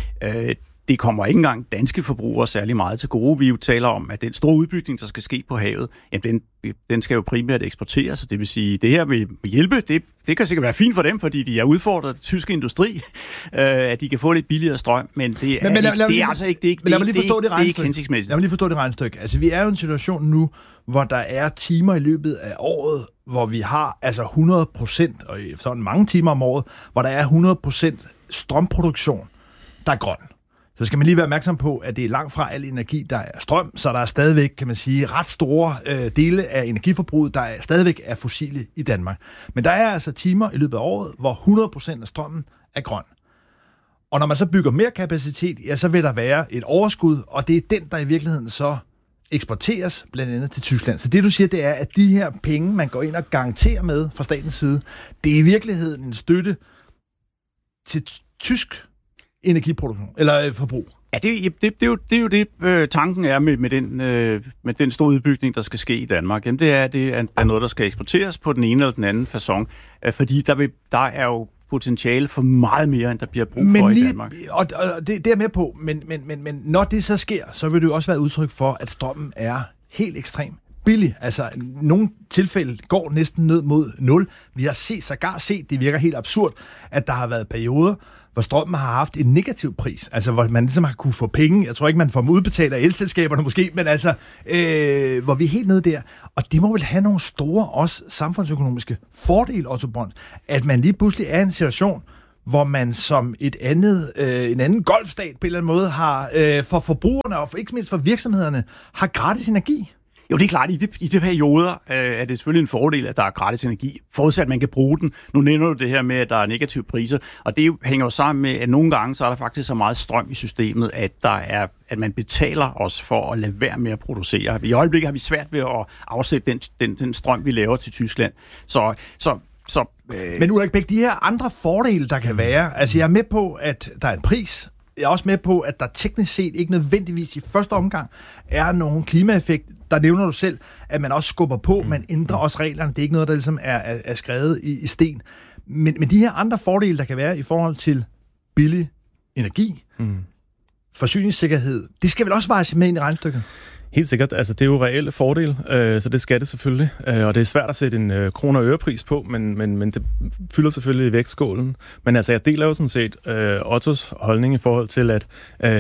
det kommer ikke engang danske forbrugere særlig meget til gode. Vi jo taler om, at den store udbygning, der skal ske på havet, jamen den skal jo primært eksporteres. Det vil sige, det her vil hjælpe. Det kan sikkert være fint for dem, fordi de er udfordret af den tyske industri, at de kan få lidt billigere strøm, men det er altså ikke hensigtsmæssigt. Lad mig lige forstå det regnestykke. Altså, vi er jo i en situation nu, hvor der er timer i løbet af året, hvor vi har 100%, og sådan mange timer om året, hvor der er 100% strømproduktion, der er grøn. Så skal man lige være opmærksom på, at det er langt fra al energi, der er strøm, så der er stadigvæk, kan man sige, ret store dele af energiforbruget, der stadigvæk er fossile i Danmark. Men der er altså timer i løbet af året, hvor 100% af strømmen er grøn. Og når man så bygger mere kapacitet, ja, så vil der være et overskud, og det er den, der i virkeligheden så eksporteres blandt andet til Tyskland. Så det, du siger, det er, at de her penge, man går ind og garanterer med fra statens side, det er i virkeligheden en støtte til tysk energiproduktion, eller forbrug. Ja, det er jo det, tanken er med den store udbygning, der skal ske i Danmark. Jamen, det er noget, der skal eksporteres på den ene eller den anden facon, fordi der er jo potentiale for meget mere, end der bliver brug for i Danmark. Og det er med på, men når det så sker, så vil det jo også være udtryk for, at strømmen er helt ekstrem billig. Altså, nogle tilfælde går næsten ned mod 0. Vi har sågar set, det virker helt absurd, at der har været perioder, hvor strømmen har haft en negativ pris, altså hvor man ligesom har kunne få penge, jeg tror ikke, man får dem udbetalt af elselskaberne måske, men altså, hvor vi er helt nede der, og det må vel have nogle store, også samfundsøkonomiske fordele, Otto Brøns, at man lige pludselig er i en situation, hvor man som en anden golfstat på en eller anden måde har, for forbrugerne og ikke mindst for virksomhederne, har gratis energi. Jo, det er klart, i de perioder er det selvfølgelig en fordel, at der er gratis energi, forudsat at man kan bruge den. Nu nævner du det her med, at der er negative priser, og det hænger jo sammen med, at nogle gange så er der faktisk så meget strøm i systemet, at man betaler os for at lade være med at producere. I øjeblikket har vi svært ved at afsætte den strøm, vi laver til Tyskland. Men Ulrik Bech, de her andre fordele, der kan være, altså jeg er med på, at der er en pris. Jeg er også med på, at der teknisk set ikke nødvendigvis i første omgang er nogen klimaeffekt. Der nævner du selv, at man også skubber på, man ændrer også reglerne. Det er ikke noget, der ligesom er skrevet i sten. Men de her andre fordele, der kan være i forhold til billig energi, forsyningssikkerhed, det skal vel også vejes med ind i regnestykket? Helt sikkert. Altså, det er jo reelle fordele, så det skal det selvfølgelig. Og det er svært at sætte en kroner- og ørepris på, men det fylder selvfølgelig i vægtskålen. Men altså, jeg deler jo sådan set Ottos holdning i forhold til, at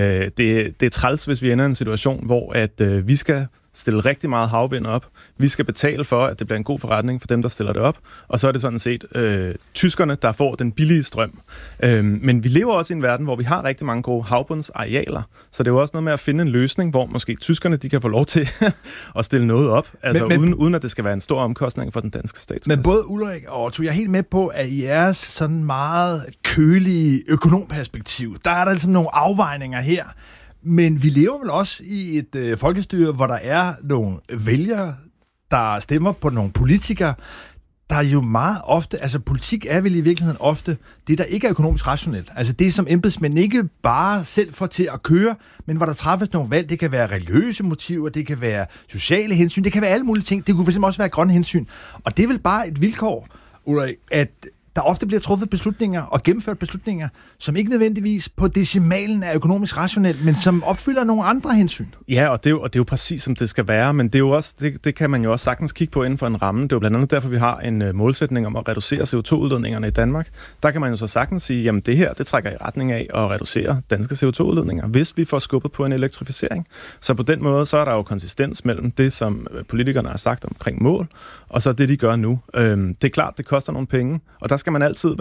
det er træls, hvis vi ender i en situation, hvor at vi skal stille rigtig meget havvind op. Vi skal betale for, at det bliver en god forretning for dem, der stiller det op. Og så er det sådan set tyskerne, der får den billige strøm. Men vi lever også i en verden, hvor vi har rigtig mange gode havbundsarealer. Så det er jo også noget med at finde en løsning, hvor måske tyskerne de kan få lov til at stille noget op. Altså uden at det skal være en stor omkostning for den danske statskasse. Men både Ulrik og Otto, jeg er helt med på, at i jeres sådan meget kølige økonomperspektiv, der er der ligesom nogle afvejninger her. Men vi lever vel også i et folkestyre, hvor der er nogle vælgere, der stemmer på nogle politikere, der jo meget ofte, altså politik er vel i virkeligheden ofte det, der ikke er økonomisk rationelt. Altså det, som embedsmænd ikke bare selv får til at køre, men hvor der træffes nogle valg. Det kan være religiøse motiver, det kan være sociale hensyn, det kan være alle mulige ting. Det kunne fx også være grønne hensyn. Og det er vel bare et vilkår, Ulrik, at der ofte bliver truffet beslutninger og gennemført beslutninger, som ikke nødvendigvis på decimalen er økonomisk rationelt, men som opfylder nogle andre hensyn. Ja, og det er jo præcis, som det skal være, men det er jo også, det kan man jo også sagtens kigge på inden for en ramme. Det er jo blandt andet derfor, vi har en målsætning om at reducere CO2-udledningerne i Danmark. Der kan man jo så sagtens sige, jamen det her, det trækker i retning af at reducere danske CO2-udledninger, hvis vi får skubbet på en elektrificering. Så på den måde, så er der jo konsistens mellem det, som politikerne har sagt omkring mål, og så det, de gør nu. Det er klart, det koster nogle penge, og der skal man altid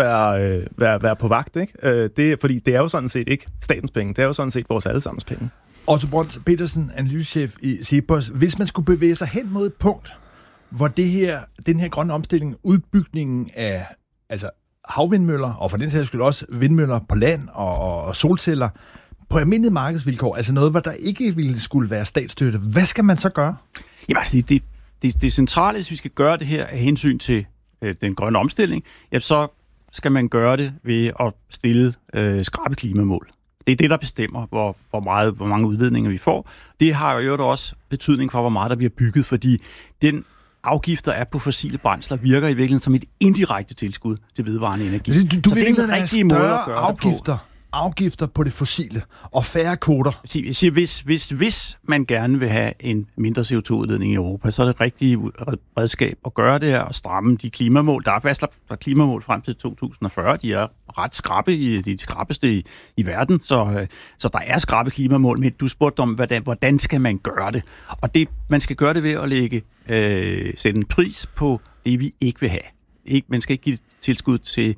være på vagt, ikke? Fordi det er jo sådan set ikke statens penge, det er jo sådan set vores allesammens penge. Otto Brøns Petersen, analysechef i CEPOS. Hvis man skulle bevæge sig hen mod et punkt, hvor den her grønne omstilling, udbygningen af altså havvindmøller, og for den sags skyld også vindmøller på land og solceller, på almindelige markedsvilkår, altså noget, hvor der ikke ville skulle være statsstøtte, hvad skal man så gøre? Jamen altså, det centrale, hvis vi skal gøre det her af hensyn til den grønne omstilling, ja, så skal man gøre det ved at stille skrappe klimamål. Det er det, der bestemmer, hvor mange udledninger vi får. Det har jo også betydning for, hvor meget der bliver bygget, fordi den afgifter er på fossile brændsler virker i virkeligheden som et indirekte tilskud til vedvarende energi. Du så det er den rigtige måde at gøre afgifter på det fossile og færre kvoter. Jeg siger, hvis man gerne vil have en mindre CO2-udledning i Europa, så er det rigtige redskab at gøre det her og stramme de klimamål. Der er fastlagt klimamål frem til 2040. De er ret skrappe, de skrappeste i verden, så der er skrappe klimamål. Men du spurgte om, hvordan skal man gøre det? Og man skal gøre det ved at sætte en pris på det, vi ikke vil have. Man skal ikke give tilskud til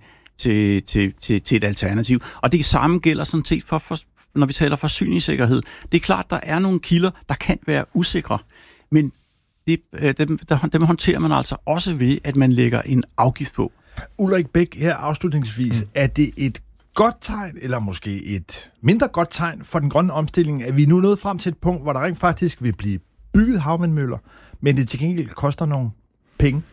et alternativ. Og det samme gælder sådan set når vi taler forsyningssikkerhed. Det er klart, der er nogle kilder, der kan være usikre, men dem håndterer man altså også ved, at man lægger en afgift på. Ulrik Bech, her afslutningsvis, er det et godt tegn, eller måske et mindre godt tegn for den grønne omstilling, at vi nu er nået frem til et punkt, hvor der rent faktisk vil blive bygget havvindmøller, men det til gengæld koster nogle penge?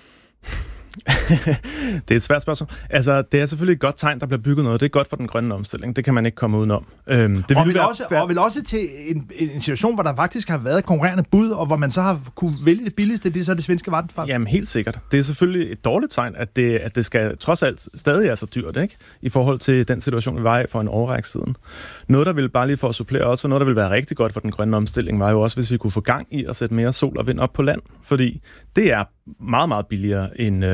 Det er et svært spørgsmål. Altså, det er selvfølgelig et godt tegn, der bliver bygget noget. Det er godt for den grønne omstilling. Det kan man ikke komme udenom. Og vel også til en situation, hvor der faktisk har været konkurrerende bud, og hvor man så har kunne vælge det billigste, det er så det svenske Vattenfall. Jamen, helt sikkert. Det er selvfølgelig et dårligt tegn, at det skal trods alt stadig er så dyrt, ikke? I forhold til den situation, vi var i for en årrække siden. Noget, der ville bare lige for at supplere også, noget, der ville være rigtig godt for den grønne omstilling, var jo også, hvis vi kunne få gang i at sætte mere sol og vind op på land. Fordi det er meget, meget billigere end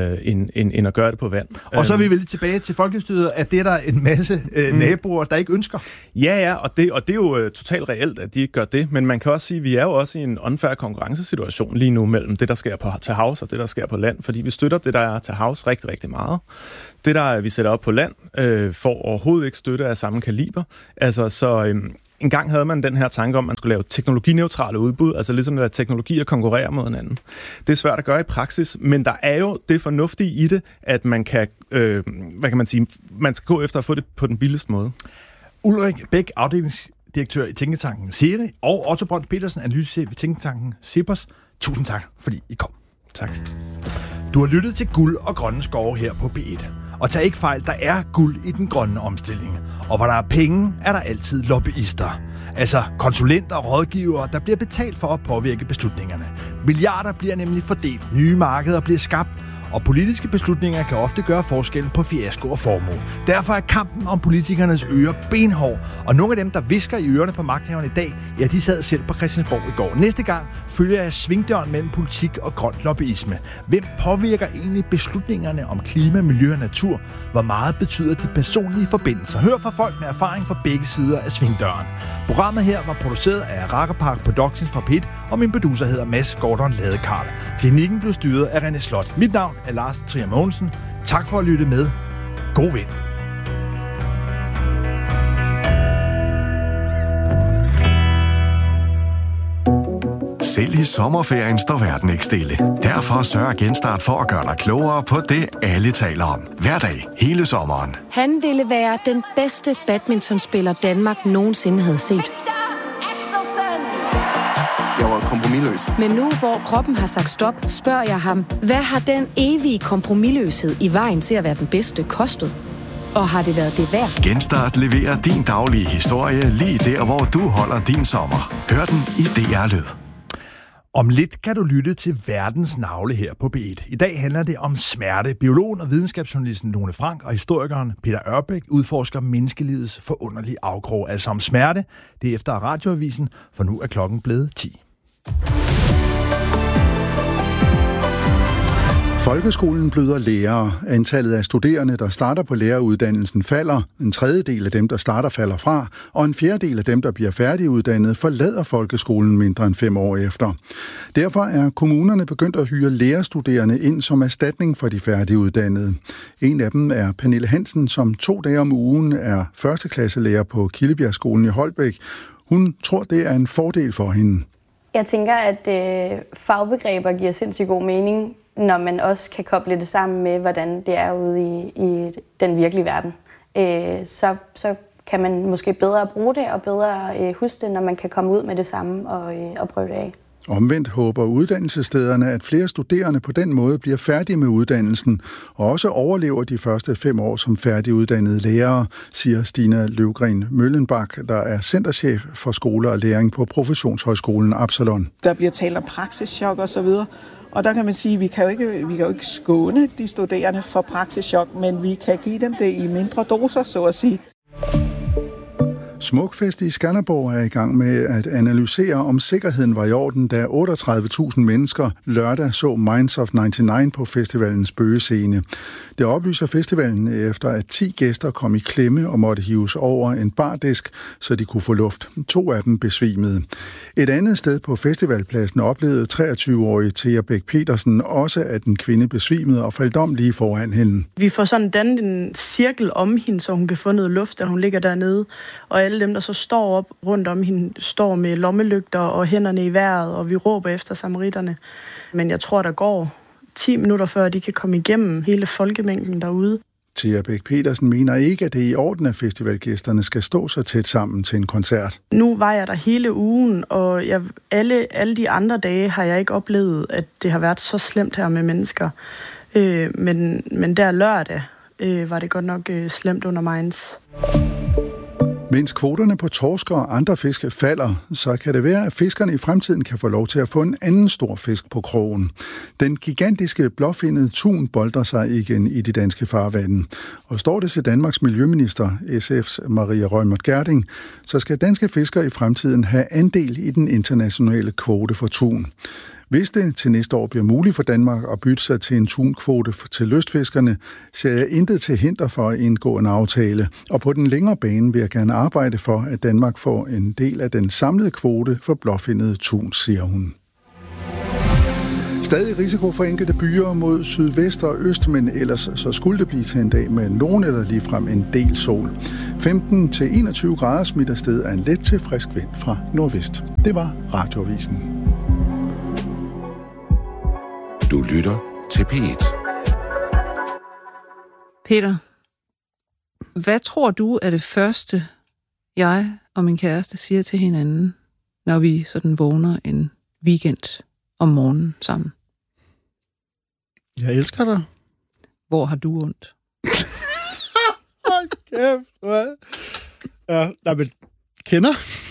end at gøre det på vand. Og så er vi vel tilbage til folkestyret, at det er der en masse naboer, der ikke ønsker. Ja, og det er jo totalt reelt, at de ikke gør det, men man kan også sige, at vi er jo også i en unfair konkurrencesituation lige nu mellem det, der sker til havs og det, der sker på land, fordi vi støtter det, der er til havs rigtig, rigtig meget. Det, der vi sætter op på land, får overhovedet ikke støtte af samme kaliber. Altså, så en gang havde man den her tanke om, at man skulle lave teknologineutrale udbud, altså ligesom at teknologier konkurrerer mod hinanden. Det er svært at gøre i praksis, men der er jo det fornuftige i det, at man kan, man skal gå efter at få det på den billigste måde. Ulrik Bæk, afdelingsdirektør i Tænketanken SERI, og Otto Brøns Petersen, analysechef i Tænketanken CEPOS. Tusind tak, fordi I kom. Tak. Du har lyttet til Guld og Grønne Skove her på B1. Og tag ikke fejl, der er guld i den grønne omstilling. Og hvor der er penge, er der altid lobbyister. Altså konsulenter og rådgivere, der bliver betalt for at påvirke beslutningerne. Milliarder bliver nemlig fordelt, nye markeder bliver skabt, og politiske beslutninger kan ofte gøre forskellen på fiasko og formue. Derfor er kampen om politikernes ører benhård, og nogle af dem, der visker i ørerne på magthaverne i dag, ja, de sad selv på Christiansborg i går. Næste gang følger jeg svingdøren mellem politik og grøn lobbyisme. Hvem påvirker egentlig beslutningerne om klima, miljø og natur? Hvor meget betyder de personlige forbindelser? Hør fra folk med erfaring fra begge sider af svingdøren. Programmet her var produceret af Rakkerpark Productions for P1, og min producer hedder Mads Gordon Ladekarl. Teknikken blev styret af René Slot. Mit navn er Lars Trier Mogensen. Tak for at lytte med. God vind. Selv i sommerferien står verden ikke stille. Derfor sørger Genstart for at gøre dig klogere på det, alle taler om. Hver dag, hele sommeren. Han ville være den bedste badmintonspiller, Danmark nogensinde havde set. Jeg var kompromisløs. Men nu, hvor kroppen har sagt stop, spørger jeg ham, hvad har den evige kompromisløshed i vejen til at være den bedste kostet? Og har det været det værd? Genstart leverer din daglige historie lige der, hvor du holder din sommer. Hør den i DR Lyd. Om lidt kan du lytte til Verdens Navle her på B1. I dag handler det om smerte. Biologen og videnskabsjournalisten Lone Frank og historikeren Peter Ørbæk udforsker menneskelivets forunderlige afkrog. Altså om smerte. Det er efter Radioavisen, for nu er klokken blevet 10. Folkeskolen bløder lærere. Antallet af studerende, der starter på læreruddannelsen, falder. En tredjedel af dem, der starter, falder fra. Og en fjerdedel af dem, der bliver færdiguddannet, forlader folkeskolen mindre end 5 år efter. Derfor er kommunerne begyndt at hyre lærerstuderende ind som erstatning for de færdiguddannede. En af dem er Pernille Hansen, som 2 dage om ugen er førsteklasselærer på Kildebjergskolen i Holbæk. Hun tror, det er en fordel for hende. Jeg tænker, at fagbegreber giver sindssygt god mening, når man også kan koble det sammen med, hvordan det er ude i den virkelige verden. Så kan man måske bedre bruge det og bedre huske det, når man kan komme ud med det samme og prøve det af. Omvendt håber uddannelsesstederne, at flere studerende på den måde bliver færdige med uddannelsen, og også overlever de første 5 år som færdiguddannede lærere, siger Stina Løvgren Møllenbak, der er centerchef for skole og læring på Professionshøjskolen Absalon. Der bliver talt om praksischok og så videre, og der kan man sige, at vi kan jo ikke skåne de studerende for praksischok, men vi kan give dem det i mindre doser, så at sige. Smukfest i Skanderborg er i gang med at analysere, om sikkerheden var i orden, da 38.000 mennesker lørdag så Minds of 99 på festivalens bøgescene. Det oplyser festivalen efter, at 10 gæster kom i klemme og måtte hives over en bardisk, så de kunne få luft. 2 af dem besvimede. Et andet sted på festivalpladsen oplevede 23-årige Thea Bæk Petersen også, at en kvinde besvimede og faldt om lige foran hende. Vi får sådan dannet en cirkel om hende, så hun kan få noget luft, da hun ligger dernede. Og alle dem, der så står op rundt om hende, står med lommelygter og hænderne i vejret, og vi råber efter samaritterne. Men jeg tror, der går 10 minutter, før de kan komme igennem hele folkemængden derude. Thea Bæk Petersen mener ikke, at det er i orden, at festivalgæsterne skal stå så tæt sammen til en koncert. Nu var jeg der hele ugen, og alle de andre dage har jeg ikke oplevet, at det har været så slemt her med mennesker. Men der lørdag var det godt nok slemt under Minds. Mens kvoterne på torsk og andre fisk falder, så kan det være, at fiskerne i fremtiden kan få lov til at få en anden stor fisk på krogen. Den gigantiske blåfindede tun boltrer sig igen i de danske farvande. Og står det til Danmarks miljøminister, SF's Maria Reumert Gjerding, så skal danske fiskere i fremtiden have andel i den internationale kvote for tun. Hvis det til næste år bliver muligt for Danmark at bytte sig til en tunkvote til lystfiskerne, ser jeg intet til hinder for at indgå en aftale, og på den længere bane vil jeg gerne arbejde for, at Danmark får en del af den samlede kvote for blåfindede tun, siger hun. Stadig risiko for enkelte byer mod sydvest og øst, men ellers så skulle det blive til en dag med nogen eller ligefrem en del sol. 15-21 grader smitter sted af en let til frisk vind fra nordvest. Det var Radioavisen. Du lytter til P1. Peter, hvad tror du er det første, jeg og min kæreste siger til hinanden, når vi sådan vågner en weekend om morgenen sammen? Jeg elsker dig. Hvor har du ondt? Hold kæft, hvad? Ja, der er kender.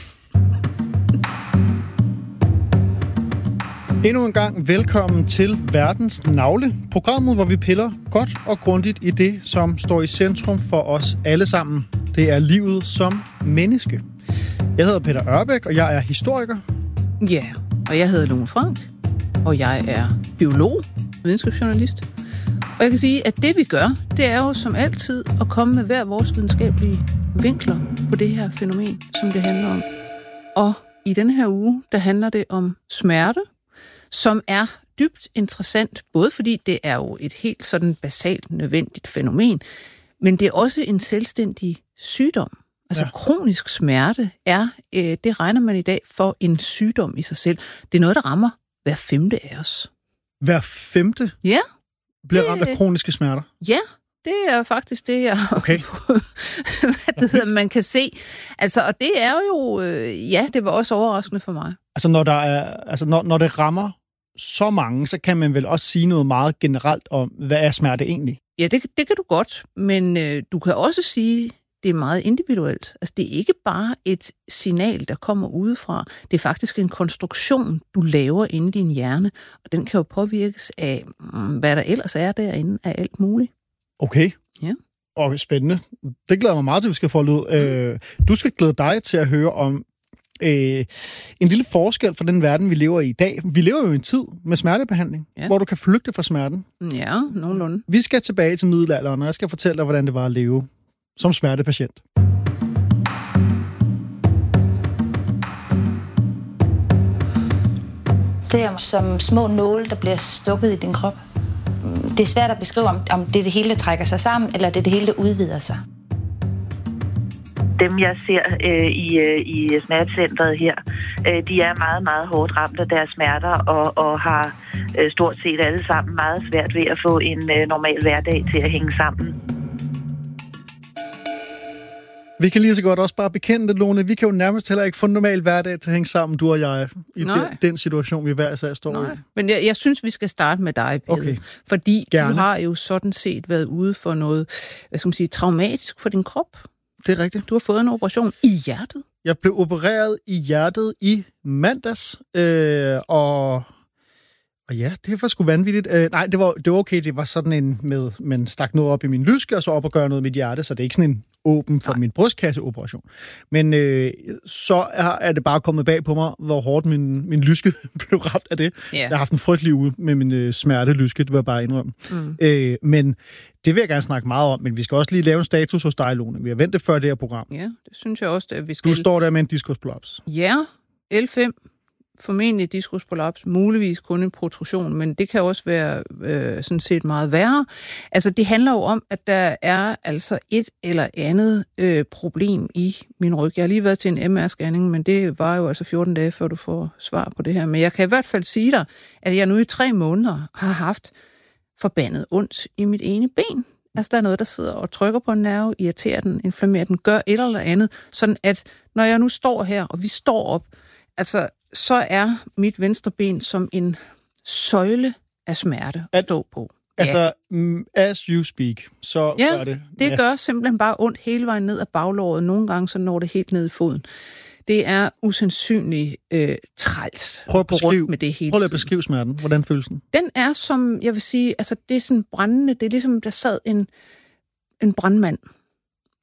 Endnu en gang velkommen til Verdens Navle, programmet, hvor vi piller godt og grundigt i det, som står i centrum for os alle sammen. Det er livet som menneske. Jeg hedder Peter Ørbæk, og jeg er historiker. Ja, og jeg hedder Lone Frank, og jeg er biolog, videnskabsjournalist. Og jeg kan sige, at det vi gør, det er jo som altid at komme med hver vores videnskabelige vinkler på det her fænomen, som det handler om. Og i denne her uge, der handler det om smerte, som er dybt interessant, både fordi det er jo et helt sådan basalt nødvendigt fænomen, men det er også en selvstændig sygdom. Altså kronisk smerte er, det regner man i dag for en sygdom i sig selv. Det er noget, der rammer hver femte af os. Hver femte? Ja. Bliver ramt af kroniske smerter? Ja, det er faktisk det, jeg okay. Man kan se. Altså, og det er jo, det var også overraskende for mig. Altså, når det rammer så mange, så kan man vel også sige noget meget generelt om, hvad er smerte egentlig? Ja, det kan du godt, men du kan også sige, det er meget individuelt. Altså, det er ikke bare et signal, der kommer udefra. Det er faktisk en konstruktion, du laver inde i din hjerne, og den kan jo påvirkes af, hvad der ellers er derinde, af alt muligt. Okay. Ja. Og spændende. Det glæder mig meget til, at vi skal folde ud. Du skal glæde dig til at høre om en lille forskel fra den verden, vi lever i dag. Vi lever jo i en tid med smertebehandling, hvor du kan flygte fra smerten. Ja, nogenlunde. Vi skal tilbage til middelalderen, og jeg skal fortælle dig, hvordan det var at leve som smertepatient. Det er som små nåle, der bliver stukket i din krop. Det er svært at beskrive, om det er det hele, der trækker sig sammen, eller det er det hele, der udvider sig. Dem, jeg ser i smertecentret her, de er meget, meget hårdt ramt af deres smerter og har stort set alle sammen meget svært ved at få en normal hverdag til at hænge sammen. Vi kan lige så godt også bare bekende det, Lone. Vi kan jo nærmest heller ikke få en normal hverdag til at hænge sammen, du og jeg, i den situation, vi hver især står i. Men jeg synes, vi skal starte med dig, Pelle. Okay. Fordi Gerne. Du har jo sådan set været ude for noget, traumatisk for din krop. Det er rigtigt. Du har fået en operation i hjertet. Jeg blev opereret i hjertet i mandags, og ja, det var sgu vanvittigt. Nej, det var okay. Det var sådan en med, man stak noget op i min lyske, og så op og gøre noget med mit hjerte, så det er ikke sådan en åben for min brystkasseoperation. Men så er det bare kommet bag på mig, hvor hårdt min lyske blev ramt af det. Yeah. Jeg har haft en frygtelig uge med min smertelyske, det var bare indrømme. Men det vil jeg gerne snakke meget om, men vi skal også lige lave en status hos dig, Lone. Vi har ventet før det her program. Ja, det synes jeg også, at vi skal. Du står der med en diskusprolaps. Ja, L5. Formentlig diskusprolaps, muligvis kun en protrusion, men det kan også være sådan set meget værre. Altså, det handler jo om, at der er altså et eller andet problem i min ryg. Jeg har lige været til en MR-scanning, men det var jo altså 14 dage, før du får svar på det her. Men jeg kan i hvert fald sige dig, at jeg nu i 3 måneder har haft forbandet ondt i mit ene ben. Altså, der er noget, der sidder og trykker på en nerve, irriterer den, inflammerer den, gør et eller andet, sådan at når jeg nu står her, og vi står op, altså, så er mit venstre ben som en søjle af smerte at stå på. Altså, as you speak, så gør det. Det gør simpelthen bare ondt hele vejen ned ad baglåret. Nogle gange så når det helt ned i foden. Det er usandsynligt træls. Prøv at beskrive smerten. Hvordan føles den? Den er som, jeg vil sige, altså det er sådan brændende. Det er ligesom, der sad en brandmand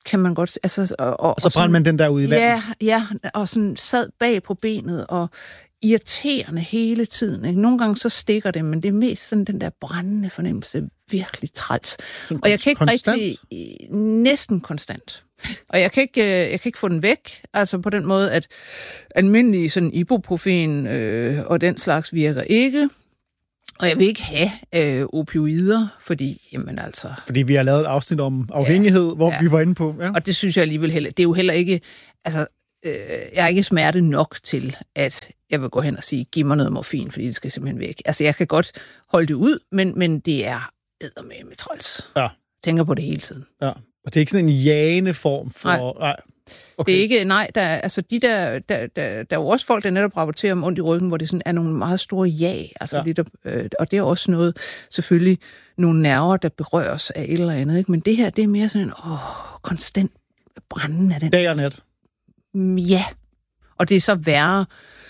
kan man godt... Altså, og så brændte man den der ud i vandet? Ja, og sådan sad bag på benet, og irriterende hele tiden. Ikke? Nogle gange så stikker det, men det er mest sådan den der brændende fornemmelse, virkelig træls. Og jeg kan ikke rigtig... Næsten konstant. Og jeg kan ikke få den væk, altså på den måde, at almindelig sådan ibuprofen og den slags virker ikke. Og jeg vil ikke have opioider, fordi, jamen altså... Fordi vi har lavet et afsnit om afhængighed, hvor vi var inde på. Ja. Og det synes jeg alligevel heller... Det er jo heller ikke... Altså, jeg er ikke smerte nok til, at jeg vil gå hen og sige, giv mig noget morfin, fordi det skal simpelthen væk. Altså, jeg kan godt holde det ud, men det er eddermame træls. Ja. Tænker på det hele tiden. Ja. Og det er ikke sådan en jagende form for... Nej. Okay. Det er ikke... Nej, der er jo også folk, der netop rapporterer om ondt i ryggen, hvor det sådan er nogle meget store jag. Altså og det er også noget, selvfølgelig, nogle nerver, der berøres af et eller andet. Ikke? Men det her, det er mere sådan en konstant brænden af den. Dag og nat. Ja. Og det er så værre...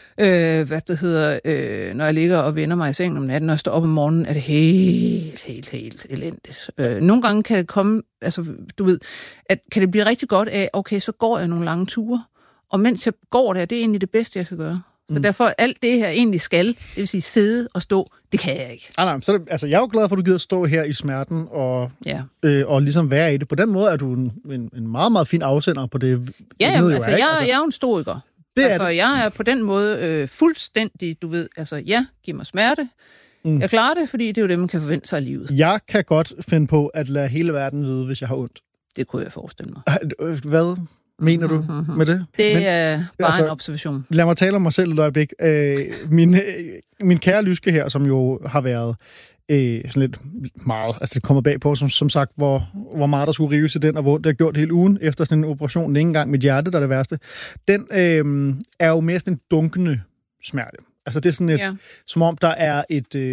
når jeg ligger og vender mig i sengen om natten, og står op om morgenen, er det helt elendigt. Nogle gange kan det komme, altså du ved, kan det blive rigtig godt af, okay, så går jeg nogle lange ture, og mens jeg går der, det er egentlig det bedste, jeg kan gøre. Så derfor alt det her egentlig skal, det vil sige sidde og stå, det kan jeg ikke. Nej, så det, jeg er jo glad for, at du gider stå her i smerten og ligesom være i det. På den måde er du en meget, meget fin afsender på det. Ja, altså jeg er jo en stoiker. Jeg er på den måde fuldstændig, du ved, altså giv mig smerte. Jeg klarer det, fordi det er jo det, man kan forvente sig i livet. Jeg kan godt finde på at lade hele verden vide, hvis jeg har ondt. Det kunne jeg forestille mig. Hvad mener du med det? Det er bare en observation. Lad mig tale om mig selv et øjeblik. Min kære Lyske her, som jo har været sådan lidt meget, altså det kommer bag på, som sagt, hvor meget der skulle rives i den, og hvor det har gjort hele ugen efter sådan en operation. Det er ikke engang mit hjerte, der er det værste. Den er jo mere sådan en dunkende smerte. Altså det er sådan som om der er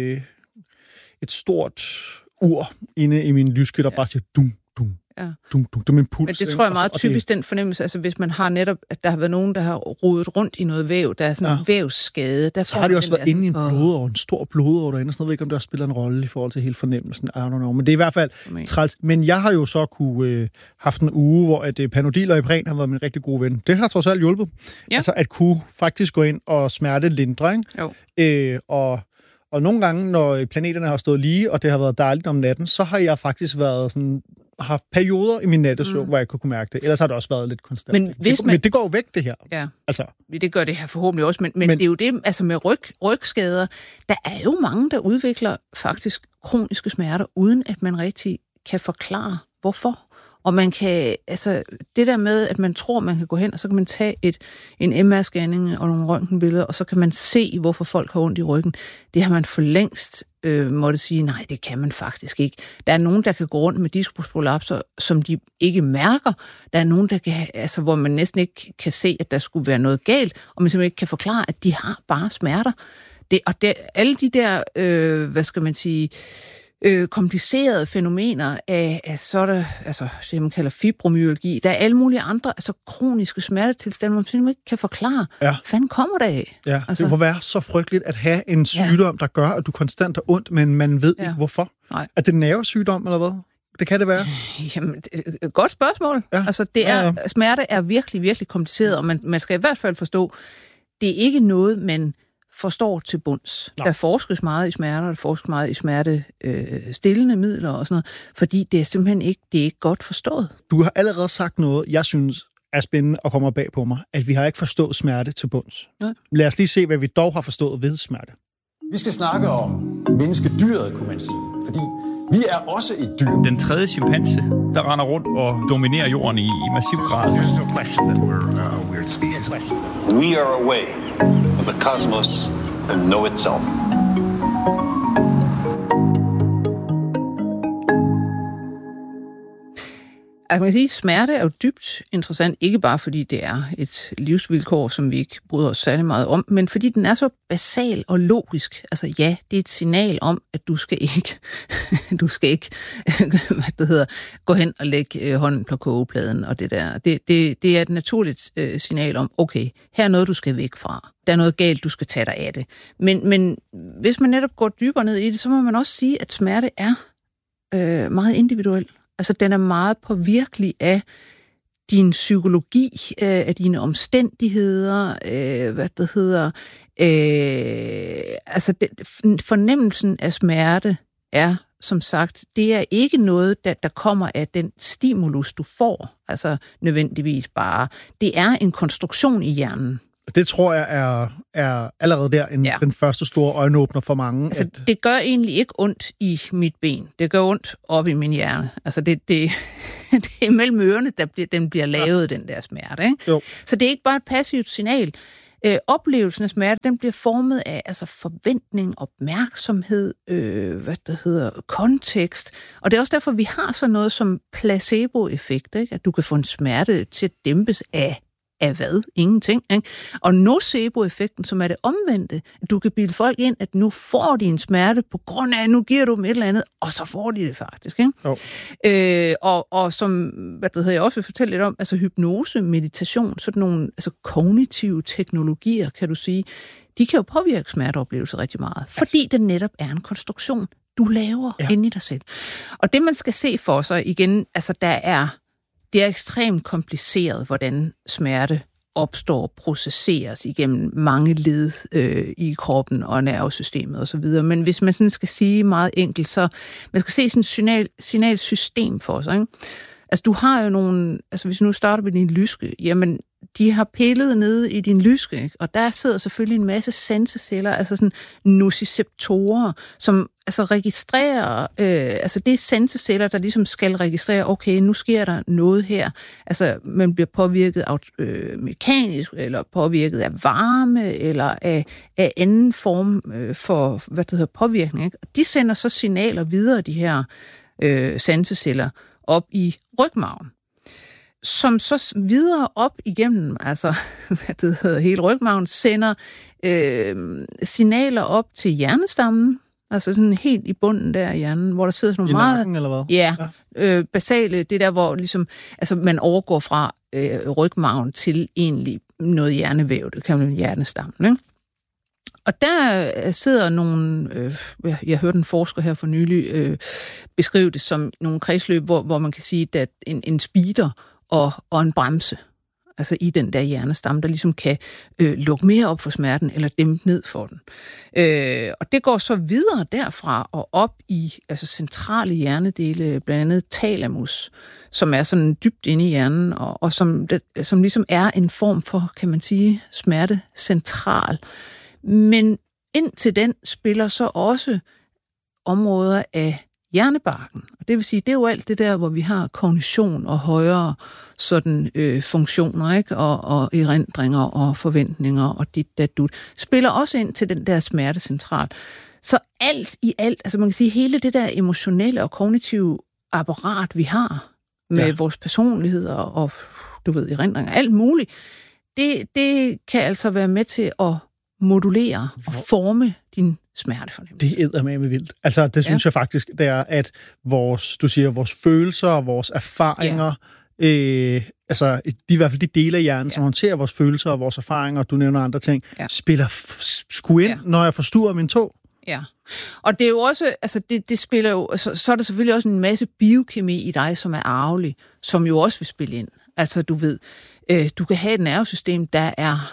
et stort ur inde i min lyske, der bare siger dum. Det er min puls. Men det tror jeg er meget typisk, den fornemmelse, altså hvis man har netop, at der har været nogen, der har rodet rundt i noget væv, der er sådan en vævsskade. Der så har de også været inde i en blodår, en stor blodår derinde, sådan noget, ikke om det også spiller en rolle i forhold til hele fornemmelsen. I don't know, men det er i hvert fald træls. Men jeg har jo så haft en uge, hvor at Panodil og Ipren har været min rigtig gode ven. Det har trods alt hjulpet. Ja. Altså at kunne faktisk gå ind og smertelindre, ikke? Og nogle gange, når planeterne har stået lige, og det har været dejligt om natten, så har jeg faktisk haft perioder i min nattesøvn, hvor jeg kunne mærke det. Ellers har det også været lidt konstant. Men det går jo væk, det her. Ja, altså. Det gør det her forhåbentlig også. Men det er jo det, altså med rygskader, der er jo mange, der udvikler faktisk kroniske smerter, uden at man rigtig kan forklare, hvorfor. Og man kan, altså det der med, at man tror, man kan gå hen, og så kan man tage en MR-scanning og nogle røntgenbilleder, og så kan man se, hvorfor folk har ondt i ryggen. Det har man for længst måtte sige, nej, det kan man faktisk ikke. Der er nogen, der kan gå rundt med diskusprolapser, som de ikke mærker. Der er nogen, der kan, altså, hvor man næsten ikke kan se, at der skulle være noget galt, og man simpelthen ikke kan forklare, at de har bare smerter. Alle de der, hvad skal man sige, komplicerede fænomener af så der, altså det man kalder fibromyalgi. Der er alle mulige andre, altså kroniske smertetilstande, man simpelthen ikke kan forklare. Hvad fanden kommer der af? Ja, altså, det må være så frygteligt at have en sygdom, der gør, at du konstant har ondt, men man ved ikke hvorfor. Nej. Er det nervesygdom eller hvad? Det kan det være. Jamen, godt spørgsmål. Ja. Altså, smerte er virkelig, virkelig kompliceret, og man skal i hvert fald forstå, det er ikke noget, man forstår til bunds. Der forskes meget i smerter, der forskes meget i smertestillende midler og sådan noget, fordi det er simpelthen ikke godt forstået. Du har allerede sagt noget, jeg synes er spændende og kommer bag på mig, at vi har ikke forstået smerte til bunds. Ja. Lad os lige se, hvad vi dog har forstået ved smerte. Vi skal snakke om menneskedyret, kunne man sige, fordi vi er også et dyr. Den tredje chimpanse, der render rundt og dominerer jorden i massiv grad. There's no question that we're a weird species. We are away of the cosmos and know itself. Altså man kan sige, at smerte er jo dybt interessant, ikke bare fordi det er et livsvilkår, som vi ikke bryder os særlig meget om, men fordi den er så basal og logisk. Altså det er et signal om, at du skal ikke gå hen og lægge hånden på kogepladen og det der. Det er et naturligt signal om, okay, her er noget, du skal væk fra. Der er noget galt, du skal tage dig af det. Men hvis man netop går dybere ned i det, så må man også sige, at smerte er meget individuel. Altså, den er meget påvirkelig af din psykologi, af dine omstændigheder, altså fornemmelsen af smerte er, som sagt, det er ikke noget, der kommer af den stimulus, du får, altså nødvendigvis bare. Det er en konstruktion i hjernen. Det tror jeg er allerede der den første store øjenåbner for mange. Altså, det gør egentlig ikke ondt i mit ben. Det gør ondt op i min hjerne. Altså, det er mellem ørerne, den bliver lavet, den der smerte. Ikke? Jo. Så det er ikke bare et passivt signal. Oplevelsen af smerte, den bliver formet af altså forventning, opmærksomhed, kontekst. Og det er også derfor, vi har sådan noget som placeboeffekt, ikke? At du kan få en smerte til at dæmpes af hvad? Ingenting. Ikke? Og nocebo-effekten, som er det omvendte, at du kan bilde folk ind, at nu får de en smerte på grund af, at nu giver du dem et eller andet, og så får de det faktisk. Ikke? Og som jeg også vil fortælle lidt om, altså hypnose, meditation, sådan nogle altså kognitive teknologier, kan du sige, de kan jo påvirke smerteoplevelser rigtig meget, fordi det netop er en konstruktion, du laver inde i dig selv. Og det, man skal se for sig igen, altså det er ekstremt kompliceret, hvordan smerte opstår og processeres igennem mange led i kroppen og nervesystemet osv. Men hvis man sådan skal sige meget enkelt, så man skal se sådan et signalsystem for sig. Ikke? Altså du har jo nogle, altså hvis nu starter med din lyske, jamen de har pillet nede i din lyske, ikke? Og der sidder selvfølgelig en masse sanseceller, altså sådan nociceptorer, som altså registrerer, altså det er sanseceller, der ligesom skal registrere, okay, nu sker der noget her. Altså man bliver påvirket mekanisk, eller påvirket af varme, eller af anden form for, påvirkning. Ikke? De sender så signaler videre, de her sanseceller, op i rygmarven, som så videre op igennem, altså hele rygmarven, sender signaler op til hjernestammen, altså sådan helt i bunden der af hjernen, hvor der sidder sådan nogle meget... nakken, eller hvad? Ja, basale, det der, hvor ligesom, altså man overgår fra rygmarven til egentlig noget hjernevæv, det kan man hjernestammen, ikke? Og der sidder nogle, jeg hørte en forsker her for nylig beskrive det som nogle kredsløb, hvor man kan sige, at en speeder og en bremse, altså i den der hjernestamme, der ligesom kan lukke mere op for smerten, eller dæmpe ned for den. Og det går så videre derfra og op i altså centrale hjernedele, blandt andet thalamus, som er sådan dybt inde i hjernen, og som ligesom er en form for, kan man sige, smertecentral. Men indtil den spiller så også områder af hjernebarken. Og det vil sige, det er jo alt det der, hvor vi har kognition og højere sådan funktioner, ikke? Og erindringer og forventninger og dit, dat, dut, spiller også ind til den der smertecentral. Så alt i alt, altså man kan sige, hele det der emotionelle og kognitive apparat, vi har med vores personligheder og, erindringer, alt muligt, det kan altså være med til at modulere og forme din smertefornemmelse. Det er eddermame vildt. Altså, det synes jeg faktisk, det er, at vores følelser og vores erfaringer, altså i hvert fald de dele af hjernen, som håndterer vores følelser og vores erfaringer, og du nævner andre ting, spiller sgu ind, når jeg forstuer min tog. Ja, og det er jo også, altså det spiller jo, så er der selvfølgelig også en masse biokemi i dig, som er arvelig, som jo også vil spille ind. Altså du ved, du kan have et nervesystem, der er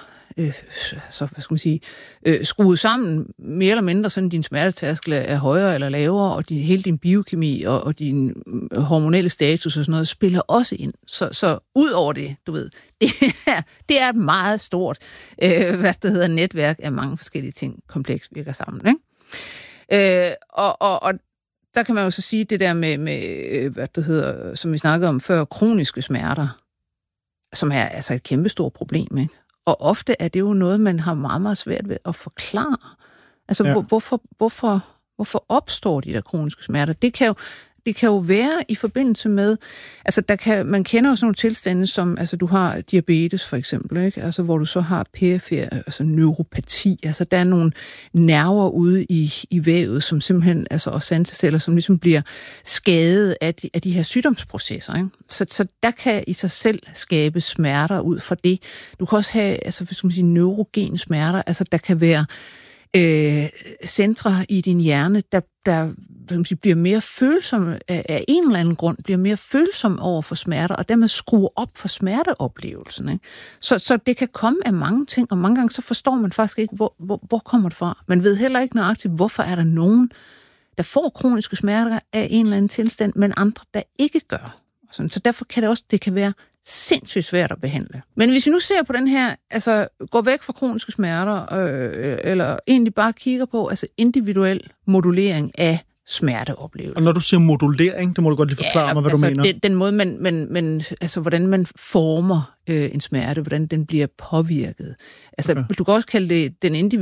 skruet sammen mere eller mindre, sådan din smertetærskel er højere eller lavere, og hele din biokemi og din hormonelle status og sådan noget spiller også ind. Så ud over det, det er et meget stort netværk af mange forskellige ting, komplekst virker sammen, ikke? Og der kan man jo så sige det der med som vi snakkede om før, kroniske smerter, som er altså et kæmpestort problem, ikke? Og ofte er det jo noget, man har meget, meget svært ved at forklare. Altså, hvorfor opstår de der kroniske smerter? Det kan jo være i forbindelse med, altså man kender jo sådan nogle tilstande, som, altså du har diabetes for eksempel, ikke? Altså hvor du så har perifer, altså neuropati, altså der er nogle nerver ude i vævet, som simpelthen, altså og sanseceller, som ligesom bliver skadet af de her sygdomsprocesser, ikke? Så der kan i sig selv skabe smerter ud fra det. Du kan også have, altså hvad skal man sige, neurogen smerter, altså der kan være centre i din hjerne, der bliver mere følsomme af en eller anden grund, bliver mere følsomme over for smerter, og dermed skruer op for smerteoplevelsen. Ikke? Så det kan komme af mange ting, og mange gange så forstår man faktisk ikke, hvor kommer det fra. Man ved heller ikke nøjagtigt, hvorfor er der nogen, der får kroniske smerter af en eller anden tilstand, men andre, der ikke gør. Så derfor kan det kan være sindssygt svært at behandle. Men hvis vi nu ser på den her, altså går væk fra kroniske smerter, eller egentlig bare kigger på altså individuel modulering af smerteoplevelser. Og når du siger modulering, det må du godt lige forklare mig, hvad du mener. Den måde, man altså hvordan man former en smerte, hvordan den bliver påvirket. Altså, du kan også kalde det den individuelle